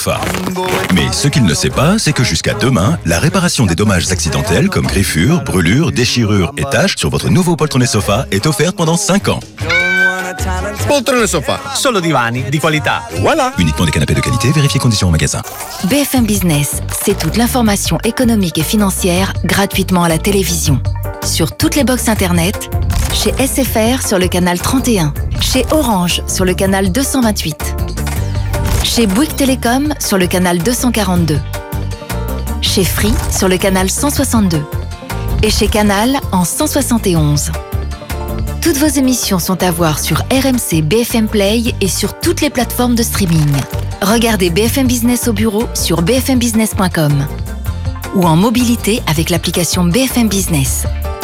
Sofa. Mais ce qu'il ne sait pas, c'est que jusqu'à demain, la réparation des dommages accidentels comme griffures, brûlures, déchirures et taches sur votre nouveau poltronnet Sofa est offerte pendant 5 ans. Poltrone Sofa, solo divani di qualità. Voilà. Uniquement des canapés de qualité, vérifiez conditions en magasin. BFM Business, c'est toute l'information économique et financière gratuitement à la télévision. Sur toutes les box internet, chez SFR sur le canal 31, chez Orange sur le canal 228, chez Bouygues Télécom sur le canal 242, chez Free sur le canal 162 et chez Canal en 171. Toutes vos émissions sont à voir sur RMC BFM Play et sur toutes les plateformes de streaming. Regardez BFM Business au bureau sur bfmbusiness.com ou en mobilité avec l'application BFM Business.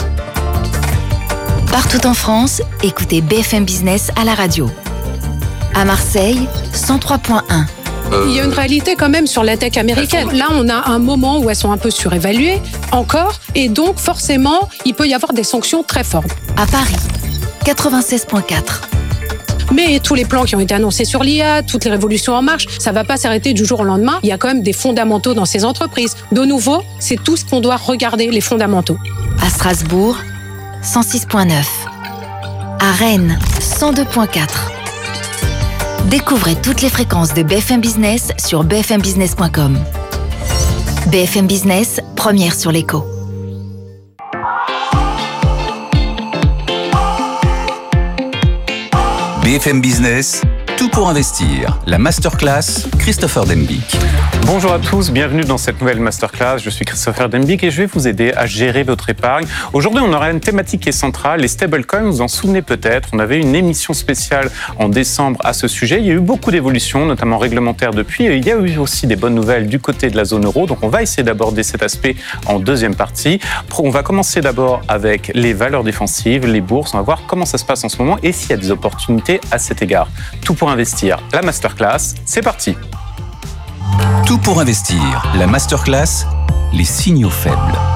Partout en France, écoutez BFM Business à la radio. À Marseille, 103.1. Il y a une réalité quand même sur la tech américaine. Là, on a un moment où elles sont un peu surévaluées, encore, et donc forcément, il peut y avoir des sanctions très fortes. À Paris, 96.4. Mais tous les plans qui ont été annoncés sur l'IA, toutes les révolutions en marche, ça ne va pas s'arrêter du jour au lendemain. Il y a quand même des fondamentaux dans ces entreprises. De nouveau, c'est tout ce qu'on doit regarder, les fondamentaux. À Strasbourg, 106.9. À Rennes, 102.4. Découvrez toutes les fréquences de BFM Business sur bfmbusiness.com. BFM Business, première sur l'écho. BFM Business, tout pour investir. La masterclass, Christopher Denbick. Bonjour à tous, bienvenue dans cette nouvelle masterclass. Je suis Christopher Denbick et je vais vous aider à gérer votre épargne. Aujourd'hui, on aura une thématique qui est centrale, les stablecoins. Vous vous en souvenez peut-être, on avait une émission spéciale en décembre à ce sujet. Il y a eu beaucoup d'évolutions, notamment réglementaires depuis. Et il y a eu aussi des bonnes nouvelles du côté de la zone euro. Donc, on va essayer d'aborder cet aspect en deuxième partie. On va commencer d'abord avec les valeurs défensives, les bourses. On va voir comment ça se passe en ce moment et s'il y a des opportunités à cet égard. Tout pour investir, la masterclass, c'est parti. Tout pour investir, la masterclass, les signaux faibles.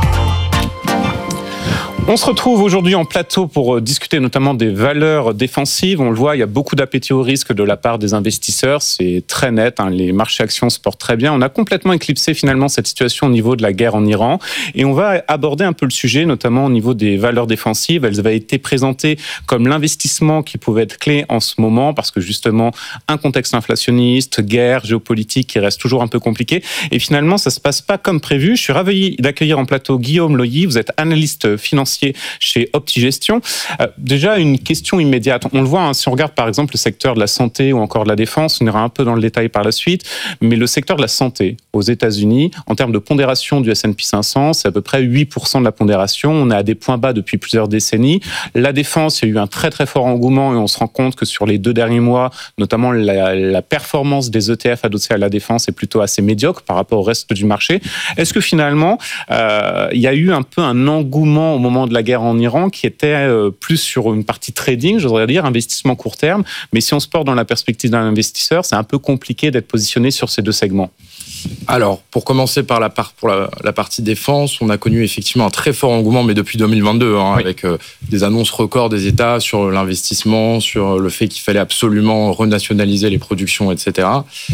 On se retrouve aujourd'hui en plateau pour discuter notamment des valeurs défensives. On le voit, il y a beaucoup d'appétit au risque de la part des investisseurs. C'est très net, les marchés actions se portent très bien. On a complètement éclipsé finalement cette situation au niveau de la guerre en Iran. Et on va aborder un peu le sujet, notamment au niveau des valeurs défensives. Elles avaient été présentées comme l'investissement qui pouvait être clé en ce moment, parce que justement, un contexte inflationniste, guerre, géopolitique qui reste toujours un peu compliqué. Et finalement, ça se passe pas comme prévu. Je suis ravi d'accueillir en plateau Guillaume Loilly. Vous êtes analyste financier chez Optigestion. Déjà, une question immédiate. On le voit, si on regarde par exemple le secteur de la santé ou encore de la défense, on ira un peu dans le détail par la suite, mais le secteur de la santé aux États-Unis, en termes de pondération du S&P 500, c'est à peu près 8% de la pondération. On est à des points bas depuis plusieurs décennies. La défense, il y a eu un très très fort engouement et on se rend compte que sur les 2 derniers mois, notamment la performance des ETF adossés à la défense est plutôt assez médiocre par rapport au reste du marché. Est-ce que finalement, il y a eu un peu un engouement au moment de la guerre en Iran qui était plus sur une partie trading, je voudrais dire, investissement court terme, mais si on se porte dans la perspective d'un investisseur, c'est un peu compliqué d'être positionné sur ces 2 segments. Alors, pour commencer par la partie défense, on a connu effectivement un très fort engouement, mais depuis 2022, oui. Avec des annonces records des États sur l'investissement, sur le fait qu'il fallait absolument renationaliser les productions, etc.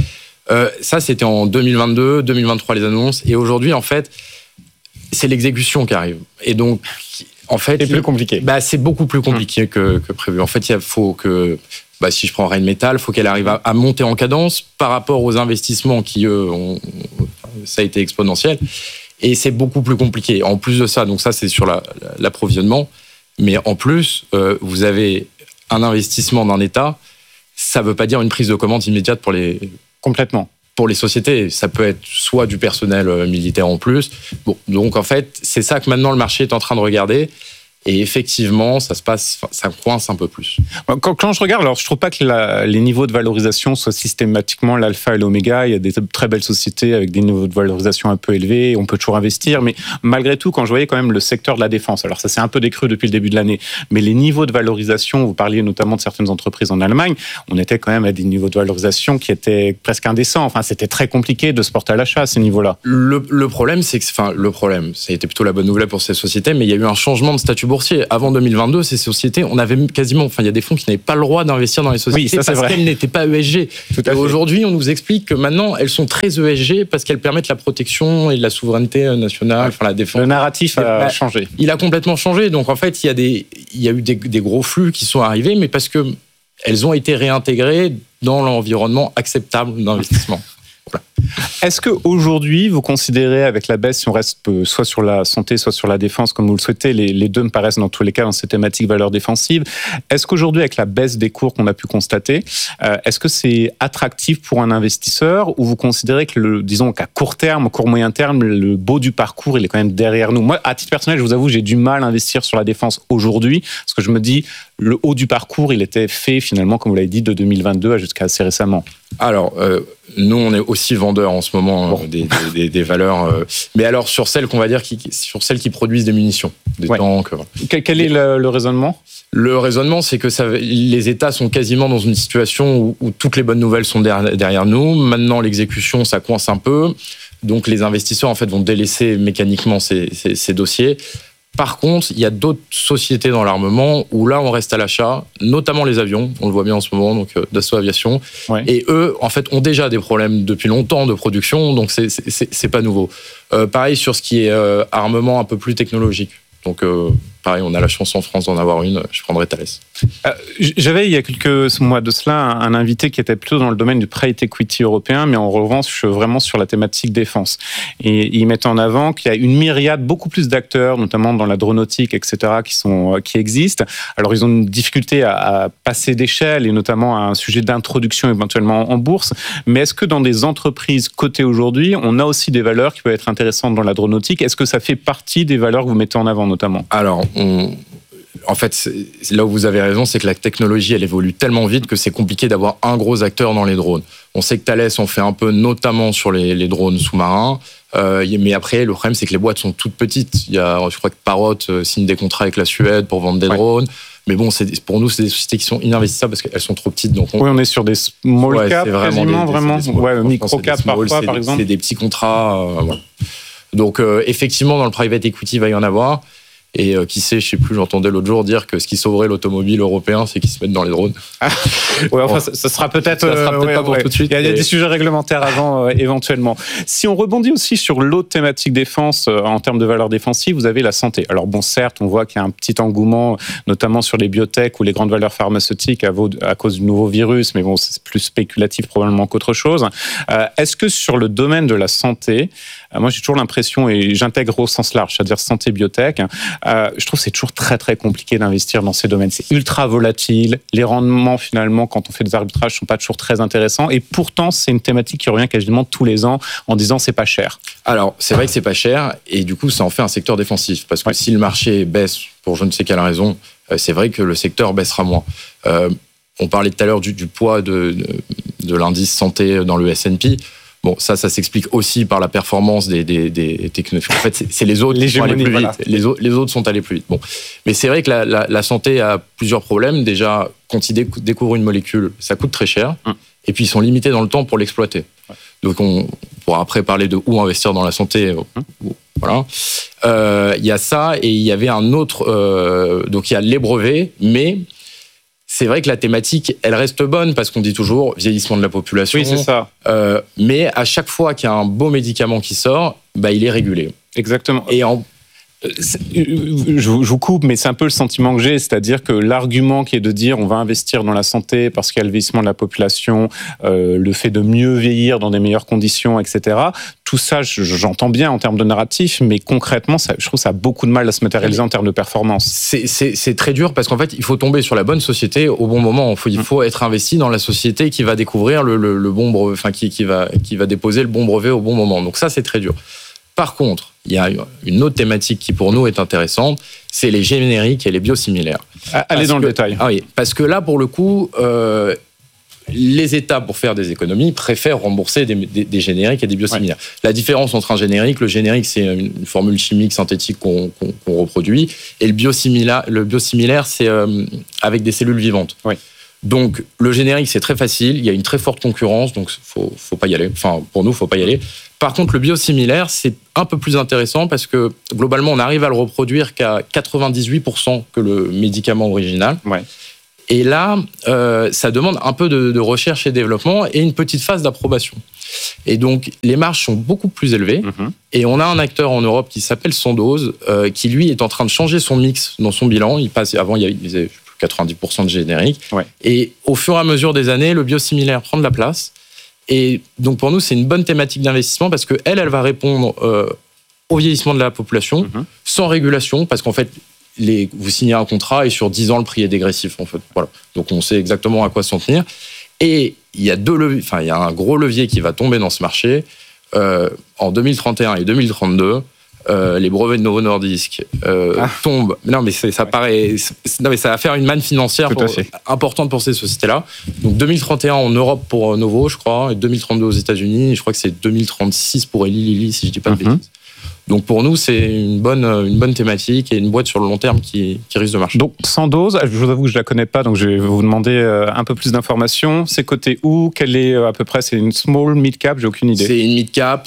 Ça, c'était en 2022, 2023 les annonces, et aujourd'hui, en fait, c'est l'exécution qui arrive. Et donc, en fait, c'est plus compliqué. C'est beaucoup plus compliqué que prévu. En fait, il faut que, si je prends Rheinmetall, il faut qu'elle arrive à monter en cadence par rapport aux investissements qui, eux, ça a été exponentiel. Et c'est beaucoup plus compliqué. En plus de ça, donc ça, c'est sur l'approvisionnement. Mais en plus, vous avez un investissement d'un État. Ça ne veut pas dire une prise de commande immédiate pour les... Complètement. Pour les sociétés, ça peut être soit du personnel militaire en plus. Bon, donc en fait, c'est ça que maintenant le marché est en train de regarder. Et effectivement, ça coince un peu plus. Quand je regarde, alors je trouve pas que les niveaux de valorisation soient systématiquement l'alpha et l'oméga. Il y a des très belles sociétés avec des niveaux de valorisation un peu élevés. On peut toujours investir, mais malgré tout, quand je voyais quand même le secteur de la défense, alors ça s'est un peu décru depuis le début de l'année, mais les niveaux de valorisation, vous parliez notamment de certaines entreprises en Allemagne, on était quand même à des niveaux de valorisation qui étaient presque indécents. Enfin, c'était très compliqué de se porter à l'achat à ces niveaux-là. Le problème, ça a été plutôt la bonne nouvelle pour ces sociétés, mais il y a eu un changement de statut boursier. Avant 2022, ces sociétés, on avait quasiment, il y a des fonds qui n'avaient pas le droit d'investir dans les sociétés parce qu'elles n'étaient pas ESG. Et aujourd'hui, on nous explique que maintenant, elles sont très ESG parce qu'elles permettent la protection et la souveraineté nationale, la défense. Le narratif a changé. Il a complètement changé. Donc, en fait, il y a eu des gros flux qui sont arrivés, mais parce que elles ont été réintégrées dans l'environnement acceptable d'investissement. Voilà. Est-ce qu'aujourd'hui, vous considérez, avec la baisse, si on reste soit sur la santé, soit sur la défense, comme vous le souhaitez, les deux me paraissent dans tous les cas dans ces thématiques valeurs défensives, est-ce qu'aujourd'hui, avec la baisse des cours qu'on a pu constater, est-ce que c'est attractif pour un investisseur ou vous considérez que, disons qu'à court terme, court moyen terme, le beau du parcours, il est quand même derrière nous? Moi, à titre personnel, je vous avoue, j'ai du mal à investir sur la défense aujourd'hui parce que je me dis, le haut du parcours, il était fait finalement, comme vous l'avez dit, de 2022 jusqu'à assez récemment. Alors, nous, on est aussi vendeurs en ce moment des valeurs. Mais alors, sur celles qu'on va dire, sur celles qui produisent des munitions, des tanks. Quel est le raisonnement ? Le raisonnement, c'est que les États sont quasiment dans une situation où toutes les bonnes nouvelles sont derrière nous. Maintenant, l'exécution, ça coince un peu. Donc, les investisseurs, en fait, vont délaisser mécaniquement ces dossiers. Par contre, il y a d'autres sociétés dans l'armement où là, on reste à l'achat, notamment les avions. On le voit bien en ce moment, donc Dassault Aviation. Ouais. Et eux, en fait, ont déjà des problèmes depuis longtemps de production, donc c'est pas nouveau. Pareil sur ce qui est armement un peu plus technologique. Donc, pareil, on a la chance en France d'en avoir une. Je prendrais Thales. J'avais, il y a quelques mois de cela, un invité qui était plutôt dans le domaine du private equity européen, mais en revanche, vraiment sur la thématique défense. Et il mettait en avant qu'il y a une myriade, beaucoup plus d'acteurs, notamment dans la dronautique, etc., qui existent. Alors, ils ont une difficulté à passer d'échelle, et notamment à un sujet d'introduction éventuellement en bourse. Mais est-ce que dans des entreprises cotées aujourd'hui, on a aussi des valeurs qui peuvent être intéressantes dans la dronautique? Est-ce que ça fait partie des valeurs que vous mettez en avant, notamment? Alors, en fait, là où vous avez raison, c'est que la technologie, elle évolue tellement vite que c'est compliqué d'avoir un gros acteur dans les drones. On sait que Thales en fait un peu, notamment sur les drones sous-marins. Mais après, le problème, c'est que les boîtes sont toutes petites. Je crois que Parrot signe des contrats avec la Suède pour vendre des drones. Mais bon, pour nous, c'est des sociétés qui sont ininvestissables parce qu'elles sont trop petites. Donc oui, on est sur des small cap, vraiment. Micro cap parfois, par exemple. C'est des petits contrats. Voilà. Donc, effectivement, dans le private equity, il va y en avoir. Et qui sait, je sais plus, j'entendais l'autre jour dire que ce qui sauverait l'automobile européen, c'est qu'ils se mettent dans les drones. Ouais, enfin, ça sera peut-être pas pour tout de suite. Il y a des sujets réglementaires avant, éventuellement. Si on rebondit aussi sur l'autre thématique défense, en termes de valeur défensive, vous avez la santé. Alors bon, certes, on voit qu'il y a un petit engouement, notamment sur les biotech ou les grandes valeurs pharmaceutiques à cause du nouveau virus, mais bon, c'est plus spéculatif probablement qu'autre chose. Est-ce que sur le domaine de la santé, moi j'ai toujours l'impression, et j'intègre au sens large, c'est-à-dire santé, biotech, je trouve que c'est toujours très très compliqué d'investir dans ces domaines. C'est ultra volatile, les rendements finalement quand on fait des arbitrages sont pas toujours très intéressants, et pourtant c'est une thématique qui revient quasiment tous les ans en disant c'est pas cher. Alors c'est vrai que c'est pas cher, et du coup ça en fait un secteur défensif, parce que si le marché baisse pour je ne sais quelle raison, c'est vrai que le secteur baissera moins. On parlait tout à l'heure du poids de l'indice santé dans le S&P. Bon, ça s'explique aussi par la performance des technologies. En fait, c'est les autres qui sont allés plus vite. Voilà. Les autres sont allés plus vite. Bon. Mais c'est vrai que la santé a plusieurs problèmes. Déjà, quand ils découvrent une molécule, ça coûte très cher. Et puis, ils sont limités dans le temps pour l'exploiter. Donc, on pourra après parler de où investir dans la santé. Voilà. Il y a ça, et il y avait un autre... donc, il y a les brevets, mais... C'est vrai que la thématique, elle reste bonne parce qu'on dit toujours vieillissement de la population. Oui, c'est ça. Mais à chaque fois qu'il y a un beau médicament qui sort, il est régulé. Exactement. Et je vous coupe, mais c'est un peu le sentiment que j'ai, c'est-à-dire que l'argument qui est de dire on va investir dans la santé parce qu'il y a le vieillissement de la population, le fait de mieux vieillir dans des meilleures conditions, etc. Tout ça, j'entends bien en termes de narratif, mais concrètement, je trouve que ça a beaucoup de mal à se matérialiser en termes de performance. C'est très dur parce qu'en fait, il faut tomber sur la bonne société au bon moment. Il faut être investi dans la société qui va découvrir le bon brevet, enfin qui va déposer le bon brevet au bon moment. Donc ça, c'est très dur. Par contre, il y a une autre thématique qui pour nous est intéressante, c'est les génériques et les biosimilaires. Allez dans le détail. Ah oui, parce que là, pour le coup, les États, pour faire des économies, préfèrent rembourser des génériques et des biosimilaires. La différence entre un générique, le générique, c'est une formule chimique synthétique qu'on reproduit, et le biosimilaire, c'est avec des cellules vivantes. Oui. Donc, le générique, c'est très facile. Il y a une très forte concurrence, donc faut pas y aller. Enfin, pour nous, faut pas y aller. Par contre, le biosimilaire, c'est un peu plus intéressant parce que, globalement, on arrive à le reproduire qu'à 98% que le médicament original. Ouais. Et là, ça demande un peu de recherche et développement et une petite phase d'approbation. Et donc, les marges sont beaucoup plus élevées. Et on a un acteur en Europe qui s'appelle Sandoz, qui, lui, est en train de changer son mix dans son bilan. Avant, il faisait 90% de générique. Ouais. Et au fur et à mesure des années, le biosimilaire prend de la place. Et donc, pour nous, c'est une bonne thématique d'investissement parce qu'elle va répondre au vieillissement de la population sans régulation, parce qu'en fait, vous signez un contrat et sur 10 ans, le prix est dégressif, en fait. Voilà. Donc, on sait exactement à quoi s'en tenir. Et il y a il y a un gros levier qui va tomber dans ce marché. En 2031 et 2032, les brevets de Novo Nordisk tombent. Non, mais ça va faire une manne financière importante pour ces sociétés-là. Donc 2031 en Europe pour Novo, je crois, et 2032 aux États-Unis. Et je crois que c'est 2036 pour Eli Lilly, si je dis pas de bêtises. Donc pour nous, c'est une bonne thématique et une boîte sur le long terme qui risque de marcher. Donc Sandoz, je vous avoue que je la connais pas, donc je vais vous demander un peu plus d'informations. C'est coté où? Quelle est à peu près? C'est une small mid cap? J'ai aucune idée. C'est une mid cap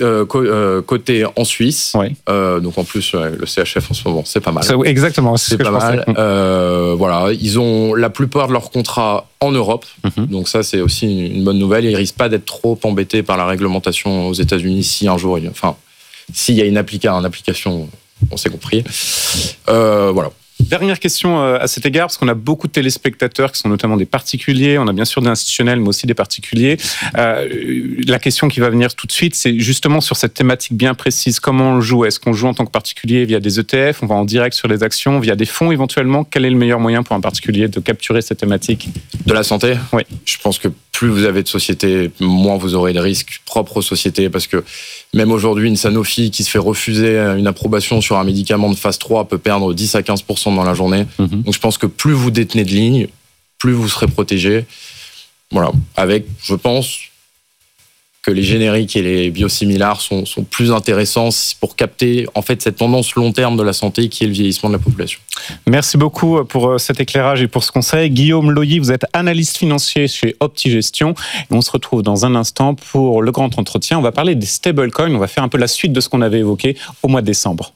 cotée en Suisse. Ouais. Donc en plus le CHF en ce moment, c'est pas mal. Exactement, c'est pas mal. Voilà, ils ont la plupart de leurs contrats en Europe. Donc ça, c'est aussi une bonne nouvelle. Ils risquent pas d'être trop embêtés par la réglementation aux États-Unis si un jour, s'il y a une application, on s'est compris. Voilà. Dernière question à cet égard, parce qu'on a beaucoup de téléspectateurs qui sont notamment des particuliers, on a bien sûr des institutionnels, mais aussi des particuliers. La question qui va venir tout de suite, c'est justement sur cette thématique bien précise. Comment on joue? Est-ce qu'on joue en tant que particulier via des ETF? On va en direct sur les actions, via des fonds éventuellement? Quel est le meilleur moyen pour un particulier de capturer cette thématique? De la santé? Oui. Je pense que plus vous avez de sociétés, moins vous aurez de risques propres aux sociétés, parce que même aujourd'hui, une Sanofi qui se fait refuser une approbation sur un médicament de phase 3 peut perdre 10 à 15% dans la journée. Donc je pense que plus vous détenez de lignes, plus vous serez protégé. Voilà. Avec, je pense que les génériques et les biosimilaires sont plus intéressants pour capter en fait cette tendance long terme de la santé qui est le vieillissement de la population. Merci beaucoup pour cet éclairage et pour ce conseil. Guillaume Loyer, vous êtes analyste financier chez Optigestion. Et on se retrouve dans un instant pour le grand entretien. On va parler des stablecoins. On va faire un peu la suite de ce qu'on avait évoqué au mois de décembre.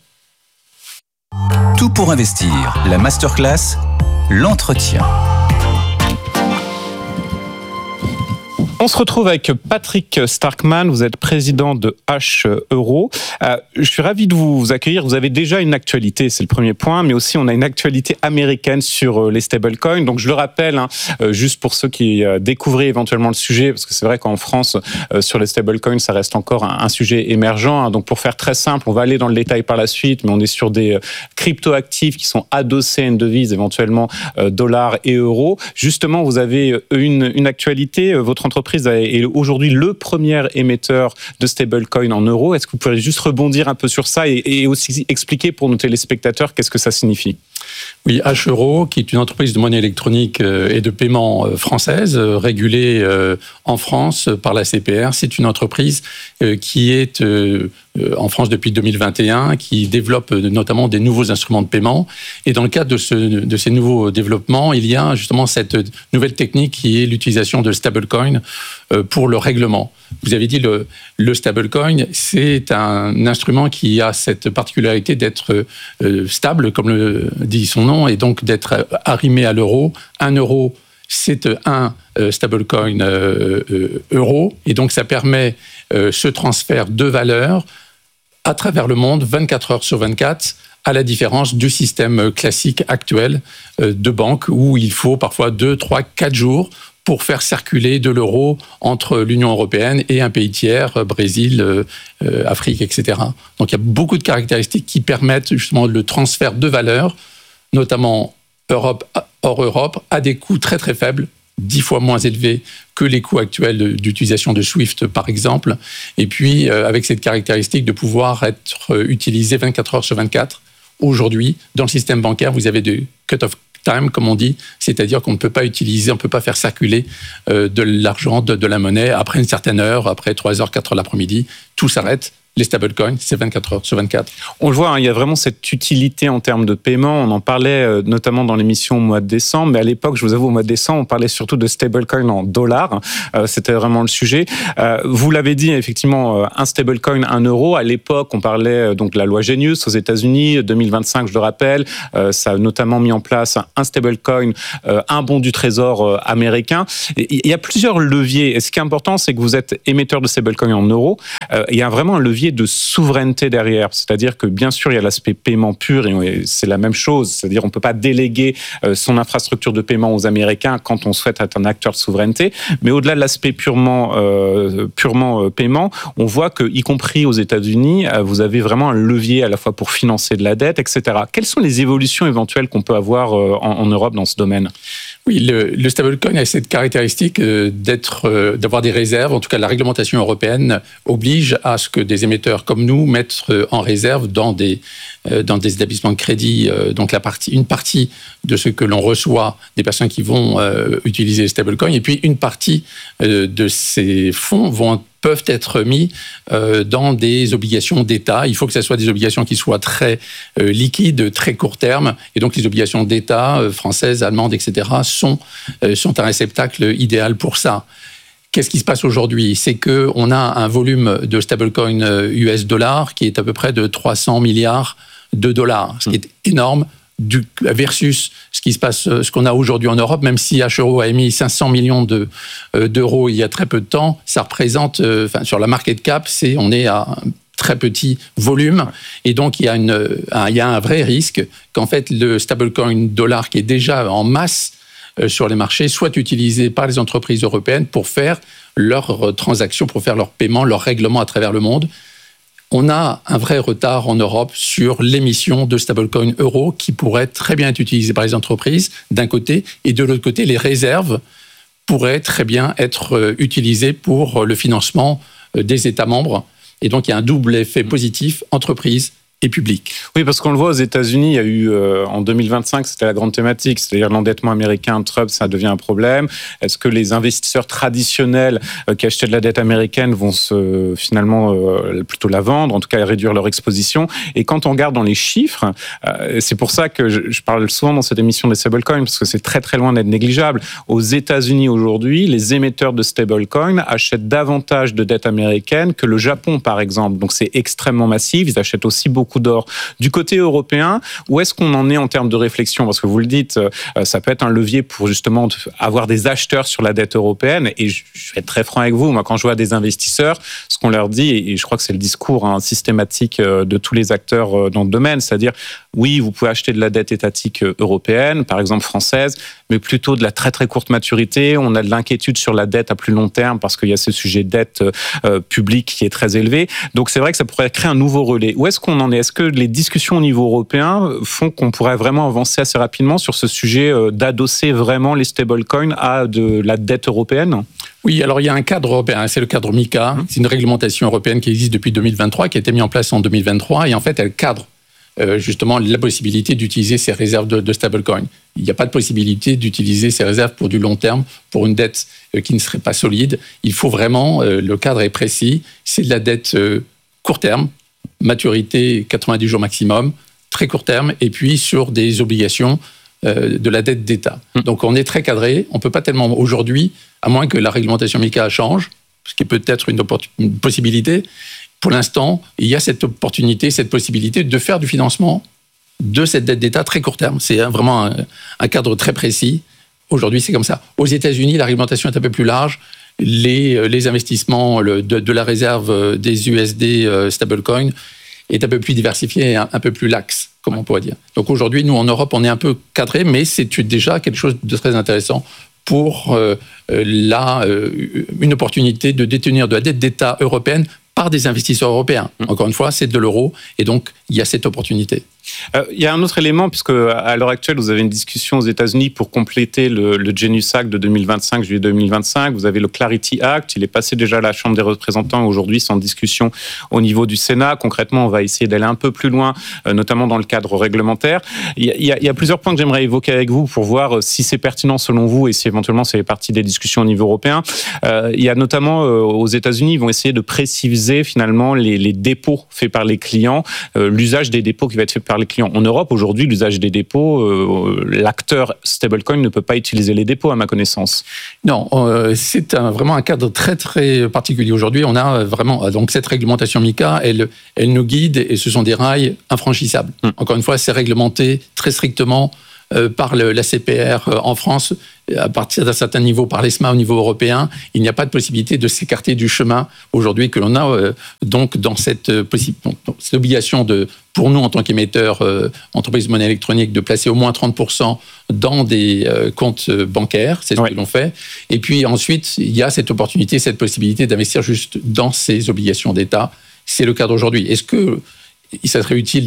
Tout pour investir. La masterclass, l'entretien. On se retrouve avec Patrick Starkman, vous êtes président de H Euro. Je suis ravi de vous accueillir. Vous avez déjà une actualité, c'est le premier point, mais aussi on a une actualité américaine sur les stablecoins. Donc je le rappelle, juste pour ceux qui découvraient éventuellement le sujet, parce que c'est vrai qu'en France, sur les stablecoins, ça reste encore un sujet émergent. Donc pour faire très simple, on va aller dans le détail par la suite, mais on est sur des crypto-actifs qui sont adossés à une devise, éventuellement dollars et euros. Justement, vous avez une actualité, votre entreprise est aujourd'hui le premier émetteur de stablecoin en euros. Est-ce que vous pourriez juste rebondir un peu sur ça et aussi expliquer pour nos téléspectateurs qu'est-ce que ça signifie? Oui, H Euro, qui est une entreprise de monnaie électronique et de paiement française, régulée en France par la CPR. C'est une entreprise qui est en France depuis 2021, qui développe notamment des nouveaux instruments de paiement. Et dans le cadre de ces nouveaux développements, il y a justement cette nouvelle technique qui est l'utilisation de stablecoin pour le règlement. Vous avez dit le stablecoin, c'est un instrument qui a cette particularité d'être stable, comme le dit son nom, et donc d'être arrimé à l'euro. Un euro, c'est un stablecoin euro, et donc ça permet ce transfert de valeur à travers le monde, 24 heures sur 24, à la différence du système classique actuel de banque, où il faut parfois 2, 3, 4 jours pour faire circuler de l'euro entre l'Union européenne et un pays tiers, Brésil, Afrique, etc. Donc il y a beaucoup de caractéristiques qui permettent justement le transfert de valeur, notamment hors Europe, à des coûts très très faibles, 10 fois moins élevés que les coûts actuels d'utilisation de SWIFT, par exemple. Et puis, avec cette caractéristique de pouvoir être utilisé 24 heures sur 24. Aujourd'hui, dans le système bancaire, vous avez des cut-off time, comme on dit, c'est-à-dire qu'on ne peut pas utiliser, on ne peut pas faire circuler de l'argent, de la monnaie après une certaine heure, après 3 heures, 4 heures l'après-midi. Tout s'arrête. Les stablecoins, c'est 24 heures sur 24. On le voit, il y a vraiment cette utilité en termes de paiement. On en parlait notamment dans l'émission au mois de décembre, mais à l'époque, je vous avoue, au mois de décembre, on parlait surtout de stablecoin en dollars. C'était vraiment le sujet. Vous l'avez dit, effectivement, un stablecoin, 1 euro. À l'époque, on parlait donc de la loi Genius aux États-Unis, 2025, je le rappelle. Ça a notamment mis en place un stablecoin, un bon du trésor américain. Il y a plusieurs leviers. Et ce qui est important, c'est que vous êtes émetteur de stablecoin en euros. Il y a vraiment un levier de souveraineté derrière. C'est-à-dire que, bien sûr, il y a l'aspect paiement pur et c'est la même chose. C'est-à-dire on ne peut pas déléguer son infrastructure de paiement aux Américains quand on souhaite être un acteur de souveraineté. Mais au-delà de l'aspect purement paiement, on voit que, y compris aux États-Unis, vous avez vraiment un levier à la fois pour financer de la dette, etc. Quelles sont les évolutions éventuelles qu'on peut avoir en Europe dans ce domaine ? Oui, le stablecoin a cette caractéristique d'avoir des réserves. En tout cas, la réglementation européenne oblige à ce que des émetteurs comme nous mettent en réserve dans des établissements de crédit. Donc une partie de ce que l'on reçoit des personnes qui vont utiliser le stablecoin, et puis une partie de ces fonds peuvent être mis dans des obligations d'État. Il faut que ce soit des obligations qui soient très liquides, très court terme. Et donc, les obligations d'État, françaises, allemandes, etc., sont un réceptacle idéal pour ça. Qu'est-ce qui se passe aujourd'hui ? C'est qu'on a un volume de stablecoin US dollar qui est à peu près de 300 milliards de dollars, ce qui est énorme, versus ce qui se passe, ce qu'on a aujourd'hui en Europe, même si H-Euro a émis 500 millions d'euros il y a très peu de temps, ça représente, sur la market cap, on est à un très petit volume, et donc il y a un vrai risque qu'en fait le stablecoin dollar qui est déjà en masse sur les marchés soit utilisé par les entreprises européennes pour faire leurs transactions, pour faire leurs paiements, leurs règlements à travers le monde. On a un vrai retard en Europe sur l'émission de stablecoin euro qui pourrait très bien être utilisé par les entreprises d'un côté, et de l'autre côté, les réserves pourraient très bien être utilisées pour le financement des États membres. Et donc, il y a un double effet positif, entreprise et public. Oui, parce qu'on le voit aux États-Unis, il y a eu en 2025, c'était la grande thématique, c'est-à-dire l'endettement américain, Trump, ça devient un problème. Est-ce que les investisseurs traditionnels qui achetaient de la dette américaine vont finalement plutôt la vendre, en tout cas réduire leur exposition? Et quand on regarde dans les chiffres, c'est pour ça que je parle souvent dans cette émission des stablecoins, parce que c'est très très loin d'être négligeable. Aux États-Unis aujourd'hui, les émetteurs de stablecoins achètent davantage de dettes américaines que le Japon, par exemple. Donc c'est extrêmement massif. Ils achètent aussi beaucoup d'or. Du côté européen, où est-ce qu'on en est en termes de réflexion ? Parce que vous le dites, ça peut être un levier pour justement avoir des acheteurs sur la dette européenne. Et je vais être très franc avec vous, moi quand je vois des investisseurs, ce qu'on leur dit, et je crois que c'est le discours systématique de tous les acteurs dans le domaine, c'est-à-dire, oui, vous pouvez acheter de la dette étatique européenne, par exemple française, mais plutôt de la très très courte maturité. On a de l'inquiétude sur la dette à plus long terme parce qu'il y a ce sujet de dette publique qui est très élevé. Donc c'est vrai que ça pourrait créer un nouveau relais. Où est-ce qu'on en est ? Est-ce que les discussions au niveau européen font qu'on pourrait vraiment avancer assez rapidement sur ce sujet d'adosser vraiment les stablecoins à de la dette européenne ? Oui, alors il y a un cadre européen, c'est le cadre MiCA. C'est une réglementation européenne qui existe depuis 2023, qui a été mise en place en 2023, et en fait elle cadre justement la possibilité d'utiliser ces réserves de stablecoin. Il n'y a pas de possibilité d'utiliser ces réserves pour du long terme, pour une dette qui ne serait pas solide. Il faut vraiment, le cadre est précis, c'est de la dette court terme, maturité 90 jours maximum, très court terme, et puis sur des obligations de la dette d'État. Donc on est très cadré, on ne peut pas tellement aujourd'hui, à moins que la réglementation MiCA change, ce qui est peut-être une possibilité. Pour l'instant, il y a cette opportunité, cette possibilité de faire du financement de cette dette d'État très court terme. C'est vraiment un cadre très précis. Aujourd'hui, c'est comme ça. Aux États-Unis, la réglementation est un peu plus large. Les investissements de la réserve des USD stablecoin est un peu plus diversifié et un peu plus laxe, comme on pourrait dire. Donc aujourd'hui, nous, en Europe, on est un peu cadré, mais c'est déjà quelque chose de très intéressant pour une opportunité de détenir de la dette d'État européenne par des investisseurs européens. Encore une fois, c'est de l'euro, et donc il y a cette opportunité. Il y a un autre élément, puisque à l'heure actuelle, vous avez une discussion aux États-Unis pour compléter le Genius Act de 2025, juillet 2025. Vous avez le Clarity Act, il est passé déjà à la Chambre des représentants. Aujourd'hui, c'est en discussion au niveau du Sénat. Concrètement, on va essayer d'aller un peu plus loin, notamment dans le cadre réglementaire. Il y a plusieurs points que j'aimerais évoquer avec vous pour voir si c'est pertinent selon vous et si éventuellement c'est partie des discussions au niveau européen. Il y a notamment aux États-Unis, ils vont essayer de préciser finalement les dépôts faits par les clients, l'usage des dépôts qui va être fait par les clients. En Europe, aujourd'hui, l'usage des dépôts, l'acteur stablecoin ne peut pas utiliser les dépôts, à ma connaissance. Non, c'est vraiment un cadre très, très particulier. Aujourd'hui, on a vraiment donc cette réglementation MiCA, elle nous guide et ce sont des rails infranchissables. Encore une fois, c'est réglementé très strictement par la CPR en France, à partir d'un certain niveau, par l'ESMA au niveau européen. Il n'y a pas de possibilité de s'écarter du chemin aujourd'hui que l'on a donc dans cette obligation pour nous en tant qu'émetteurs, entreprise de monnaie électronique, de placer au moins 30% dans des comptes bancaires, c'est ce que l'on fait. Et puis ensuite, il y a cette opportunité, cette possibilité d'investir juste dans ces obligations d'État. C'est le cadre aujourd'hui. Est-ce que ça serait utile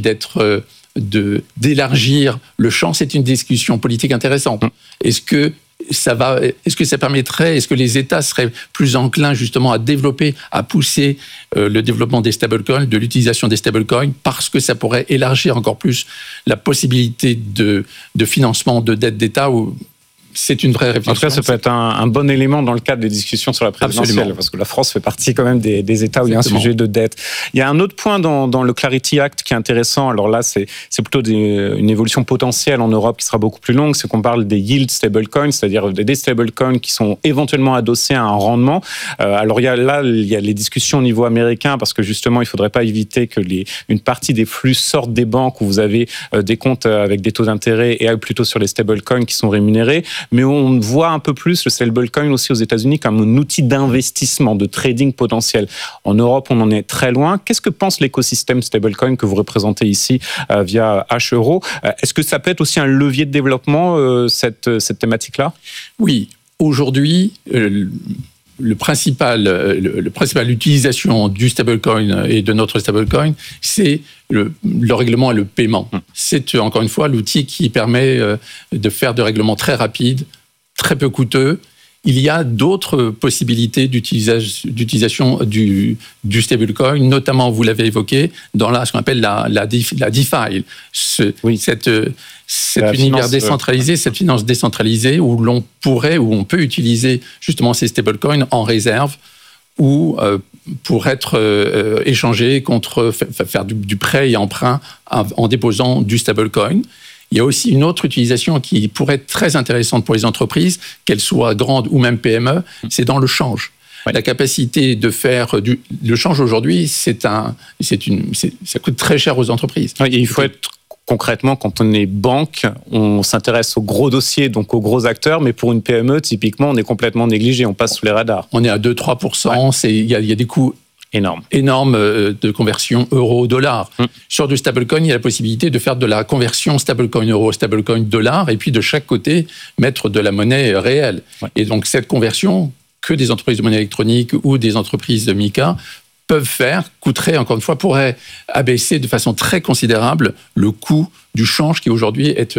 d'élargir le champ? C'est une discussion politique intéressante. Est-ce que ça permettrait, est-ce que les États seraient plus enclins justement à développer, à pousser le développement des stablecoins, de l'utilisation des stablecoins, parce que ça pourrait élargir encore plus la possibilité de financement de dettes d'État ou c'est une vraie réflexion. En tout cas, ça peut être un bon élément dans le cadre des discussions sur la présidentielle. Absolument. Parce que la France fait partie quand même des États où il y a un sujet de dette. Il y a un autre point dans le Clarity Act qui est intéressant. Alors là, c'est plutôt une évolution potentielle en Europe qui sera beaucoup plus longue. C'est qu'on parle des yield stablecoins, c'est-à-dire des stablecoins qui sont éventuellement adossés à un rendement. Alors il y a les discussions au niveau américain parce que justement, il ne faudrait pas éviter que une partie des flux sortent des banques où vous avez des comptes avec des taux d'intérêt et plutôt sur les stablecoins qui sont rémunérés. Mais on voit un peu plus le stablecoin aussi aux États-Unis comme un outil d'investissement, de trading potentiel. En Europe, on en est très loin. Qu'est-ce que pense l'écosystème stablecoin que vous représentez ici via H-Euro? Est-ce que ça peut être aussi un levier de développement, cette thématique-là? Oui. Aujourd'hui, le principal utilisation du stablecoin et de notre stablecoin, c'est le règlement et le paiement. C'est encore une fois l'outil qui permet de faire des règlements très rapides, très peu coûteux. Il y a d'autres possibilités d'utilisation du stablecoin, notamment, vous l'avez évoqué, dans ce qu'on appelle la DeFi. Cet univers décentralisé, cette finance décentralisée où on peut utiliser justement ces stablecoins en réserve ou pour être échangé contre faire du prêt et emprunt en déposant du stablecoin. Il y a aussi une autre utilisation qui pourrait être très intéressante pour les entreprises, qu'elles soient grandes ou même PME, c'est dans le change. Ouais. La capacité de faire le change aujourd'hui, ça coûte très cher aux entreprises. Ouais, il faut être concrètement, quand on est banque, on s'intéresse aux gros dossiers, donc aux gros acteurs, mais pour une PME, typiquement, on est complètement négligé, on passe sous les radars. On est à 2-3%, il y a des coûts énorme de conversion euro-dollar. Sur du stablecoin, il y a la possibilité de faire de la conversion stablecoin euro, stablecoin dollar, et puis de chaque côté, mettre de la monnaie réelle. Ouais. Et donc, cette conversion, que des entreprises de monnaie électronique ou des entreprises de MiCA peuvent faire, pourrait abaisser de façon très considérable le coût du change qui aujourd'hui est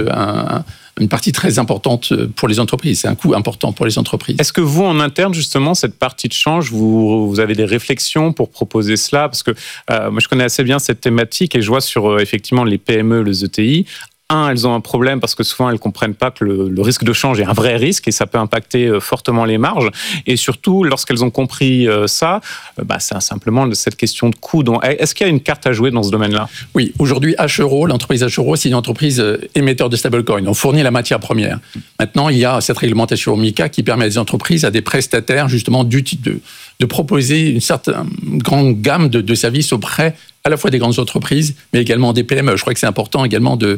une partie très importante pour les entreprises. C'est un coût important pour les entreprises. Est-ce que vous, en interne, justement, cette partie de change, vous avez des réflexions pour proposer cela? Parce que moi, je connais assez bien cette thématique et je vois sur, effectivement, les PME, les ETI, elles ont un problème parce que souvent, elles ne comprennent pas que le risque de change est un vrai risque et ça peut impacter fortement les marges. Et surtout, lorsqu'elles ont compris ça, c'est simplement cette question de coût. Donc, est-ce qu'il y a une carte à jouer dans ce domaine-là? Oui, aujourd'hui, H-Euro, l'entreprise H-Euro, c'est une entreprise émetteur de stablecoin. On fournit la matière première. Maintenant, il y a cette réglementation MiCA qui permet à des entreprises, à des prestataires, justement, de proposer une certaine grande gamme de services auprès à la fois des grandes entreprises, mais également des PME. Je crois que c'est important également de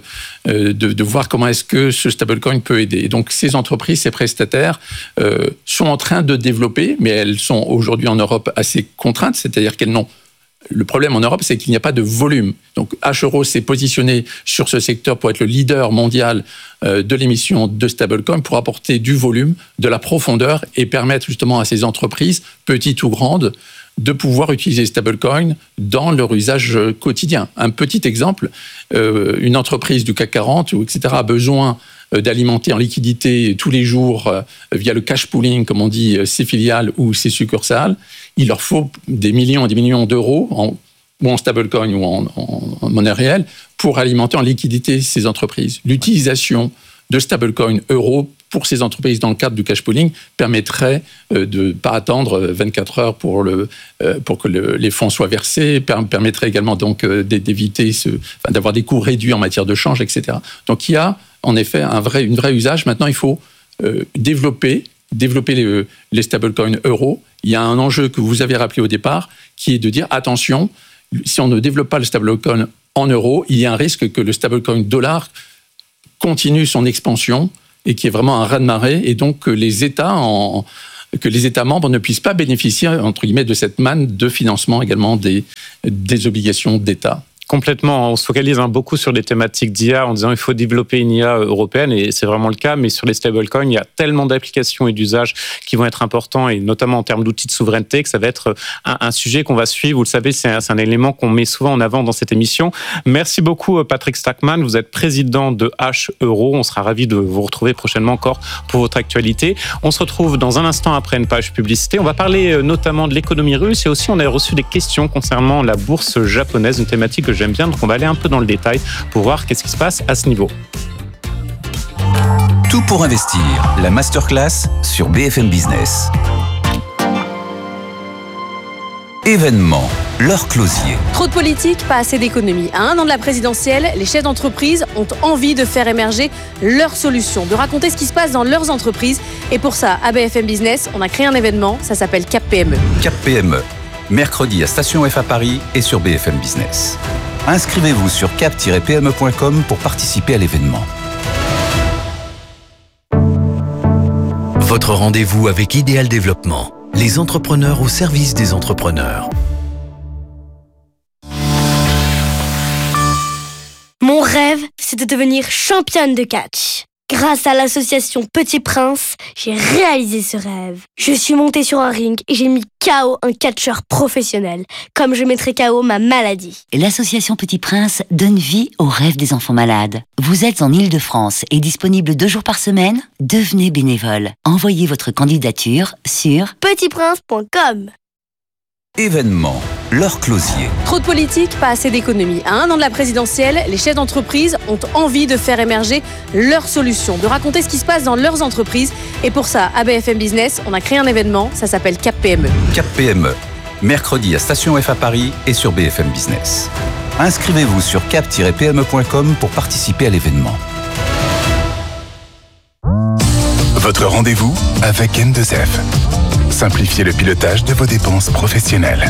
voir comment est-ce que ce stablecoin peut aider. Et donc, ces entreprises, ces prestataires sont en train de développer, mais elles sont aujourd'hui en Europe assez contraintes, c'est-à-dire qu'elles n'ont... Le problème en Europe, c'est qu'il n'y a pas de volume. Donc, H-Euro s'est positionné sur ce secteur pour être le leader mondial de l'émission de stablecoin, pour apporter du volume, de la profondeur et permettre justement à ces entreprises, petites ou grandes, de pouvoir utiliser les stablecoins dans leur usage quotidien. Un petit exemple, une entreprise du CAC 40 ou etc. a besoin d'alimenter en liquidité tous les jours via le cash pooling, comme on dit, ses filiales ou ses succursales. Il leur faut des millions et des millions d'euros ou en stablecoin ou en monnaie réelle pour alimenter en liquidité ces entreprises. L'utilisation de stablecoin euros pour ces entreprises dans le cadre du cash pooling permettrait de ne pas attendre 24 heures pour que les fonds soient versés, permettrait également donc d'éviter d'avoir des coûts réduits en matière de change, etc. Donc il y a en effet une vraie usage. Maintenant, il faut développer les stablecoins euros. Il y a un enjeu que vous avez rappelé au départ, qui est de dire attention, si on ne développe pas le stablecoin en euros, il y a un risque que le stablecoin dollar continue son expansion et qui est vraiment un raz-de-marée, et donc que les États membres ne puissent pas bénéficier, entre guillemets, de cette manne de financement également des obligations d'État. Complètement. On se focalise beaucoup sur des thématiques d'IA en disant il faut développer une IA européenne, et c'est vraiment le cas, mais sur les stablecoins, il y a tellement d'applications et d'usages qui vont être importants, et notamment en termes d'outils de souveraineté, que ça va être un sujet qu'on va suivre. Vous le savez, c'est un élément qu'on met souvent en avant dans cette émission. Merci beaucoup, Patrick Stackmann. Vous êtes président de H Euro. On sera ravis de vous retrouver prochainement encore pour votre actualité. On se retrouve dans un instant après une page publicité. On va parler notamment de l'économie russe, et aussi on a reçu des questions concernant la bourse japonaise, une thématique que j'aime bien, donc on va aller un peu dans le détail pour voir qu'est-ce qui se passe à ce niveau. Tout pour investir, la masterclass sur BFM Business. Événement, l'heure closier. Trop de politique, pas assez d'économie. À 1 an de la présidentielle, les chefs d'entreprise ont envie de faire émerger leurs solutions, de raconter ce qui se passe dans leurs entreprises. Et pour ça, à BFM Business, on a créé un événement, ça s'appelle Cap PME. Cap PME, mercredi à Station F à Paris et sur BFM Business. Inscrivez-vous sur cap-pme.com pour participer à l'événement. Votre rendez-vous avec Idéal Développement, les entrepreneurs au service des entrepreneurs. Mon rêve, c'est de devenir championne de catch. Grâce à l'association Petit Prince, j'ai réalisé ce rêve. Je suis montée sur un ring et j'ai mis KO un catcheur professionnel, comme je mettrai KO ma maladie. L'association Petit Prince donne vie aux rêves des enfants malades. Vous êtes en Île-de-France et disponible 2 jours par semaine ? Devenez bénévole. Envoyez votre candidature sur petitprince.com. Événement, l'heure closier. Trop de politique, pas assez d'économie. À 1 an de la présidentielle, les chefs d'entreprise ont envie de faire émerger leurs solutions, de raconter ce qui se passe dans leurs entreprises. Et pour ça, à BFM Business, on a créé un événement, ça s'appelle Cap PME. Cap PME, mercredi à Station F à Paris et sur BFM Business. Inscrivez-vous sur cap-pme.com pour participer à l'événement. Votre rendez-vous avec N2F. Simplifiez le pilotage de vos dépenses professionnelles.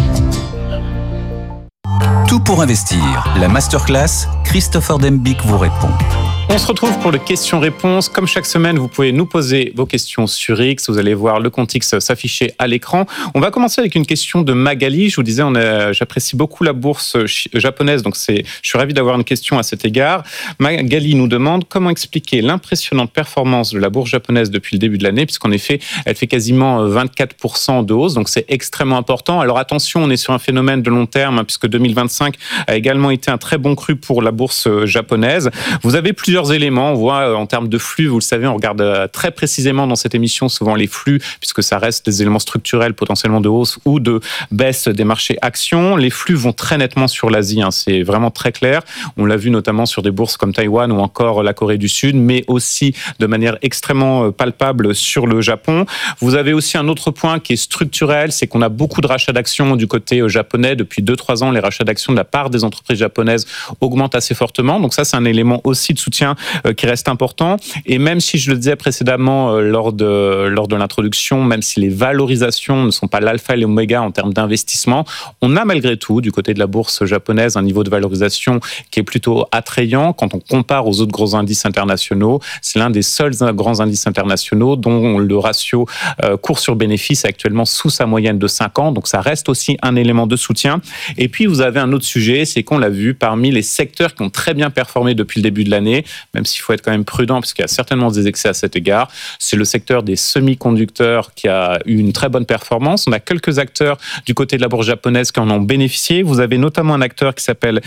Tout pour investir, la masterclass, Christopher Dembick vous répond. On se retrouve pour le question-réponse. Comme chaque semaine, vous pouvez nous poser vos questions sur X. Vous allez voir le compte X s'afficher à l'écran. On va commencer avec une question de Magali. Je vous disais, j'apprécie beaucoup la bourse japonaise, donc je suis ravi d'avoir une question à cet égard. Magali nous demande comment expliquer l'impressionnante performance de la bourse japonaise depuis le début de l'année, puisqu'en effet, elle fait quasiment 24% de hausse, donc c'est extrêmement important. Alors attention, on est sur un phénomène de long terme, puisque 2025 a également été un très bon cru pour la bourse japonaise. Vous avez plusieurs éléments. On voit en termes de flux, vous le savez, on regarde très précisément dans cette émission souvent les flux, puisque ça reste des éléments structurels potentiellement de hausse ou de baisse des marchés actions. Les flux vont très nettement sur l'Asie, c'est vraiment très clair. On l'a vu notamment sur des bourses comme Taïwan ou encore la Corée du Sud, mais aussi de manière extrêmement palpable sur le Japon. Vous avez aussi un autre point qui est structurel, c'est qu'on a beaucoup de rachats d'actions du côté japonais. Depuis 2-3 ans, les rachats d'actions de la part des entreprises japonaises augmentent assez fortement. Donc ça, c'est un élément aussi de soutien qui reste important. Et même si je le disais précédemment lors de l'introduction, même si les valorisations ne sont pas l'alpha et l'oméga en termes d'investissement, on a malgré tout, du côté de la bourse japonaise, un niveau de valorisation qui est plutôt attrayant quand on compare aux autres gros indices internationaux. C'est l'un des seuls grands indices internationaux dont le ratio cours sur bénéfice est actuellement sous sa moyenne de 5 ans. Donc ça reste aussi un élément de soutien. Et puis vous avez un autre sujet, c'est qu'on l'a vu parmi les secteurs qui ont très bien performé depuis le début de l'année, même s'il faut être quand même prudent, parce qu'il y a certainement des excès à cet égard. C'est le secteur des semi-conducteurs qui a eu une très bonne performance. On a quelques acteurs du côté de la bourse japonaise qui en ont bénéficié. Vous avez notamment un acteur qui s'appelle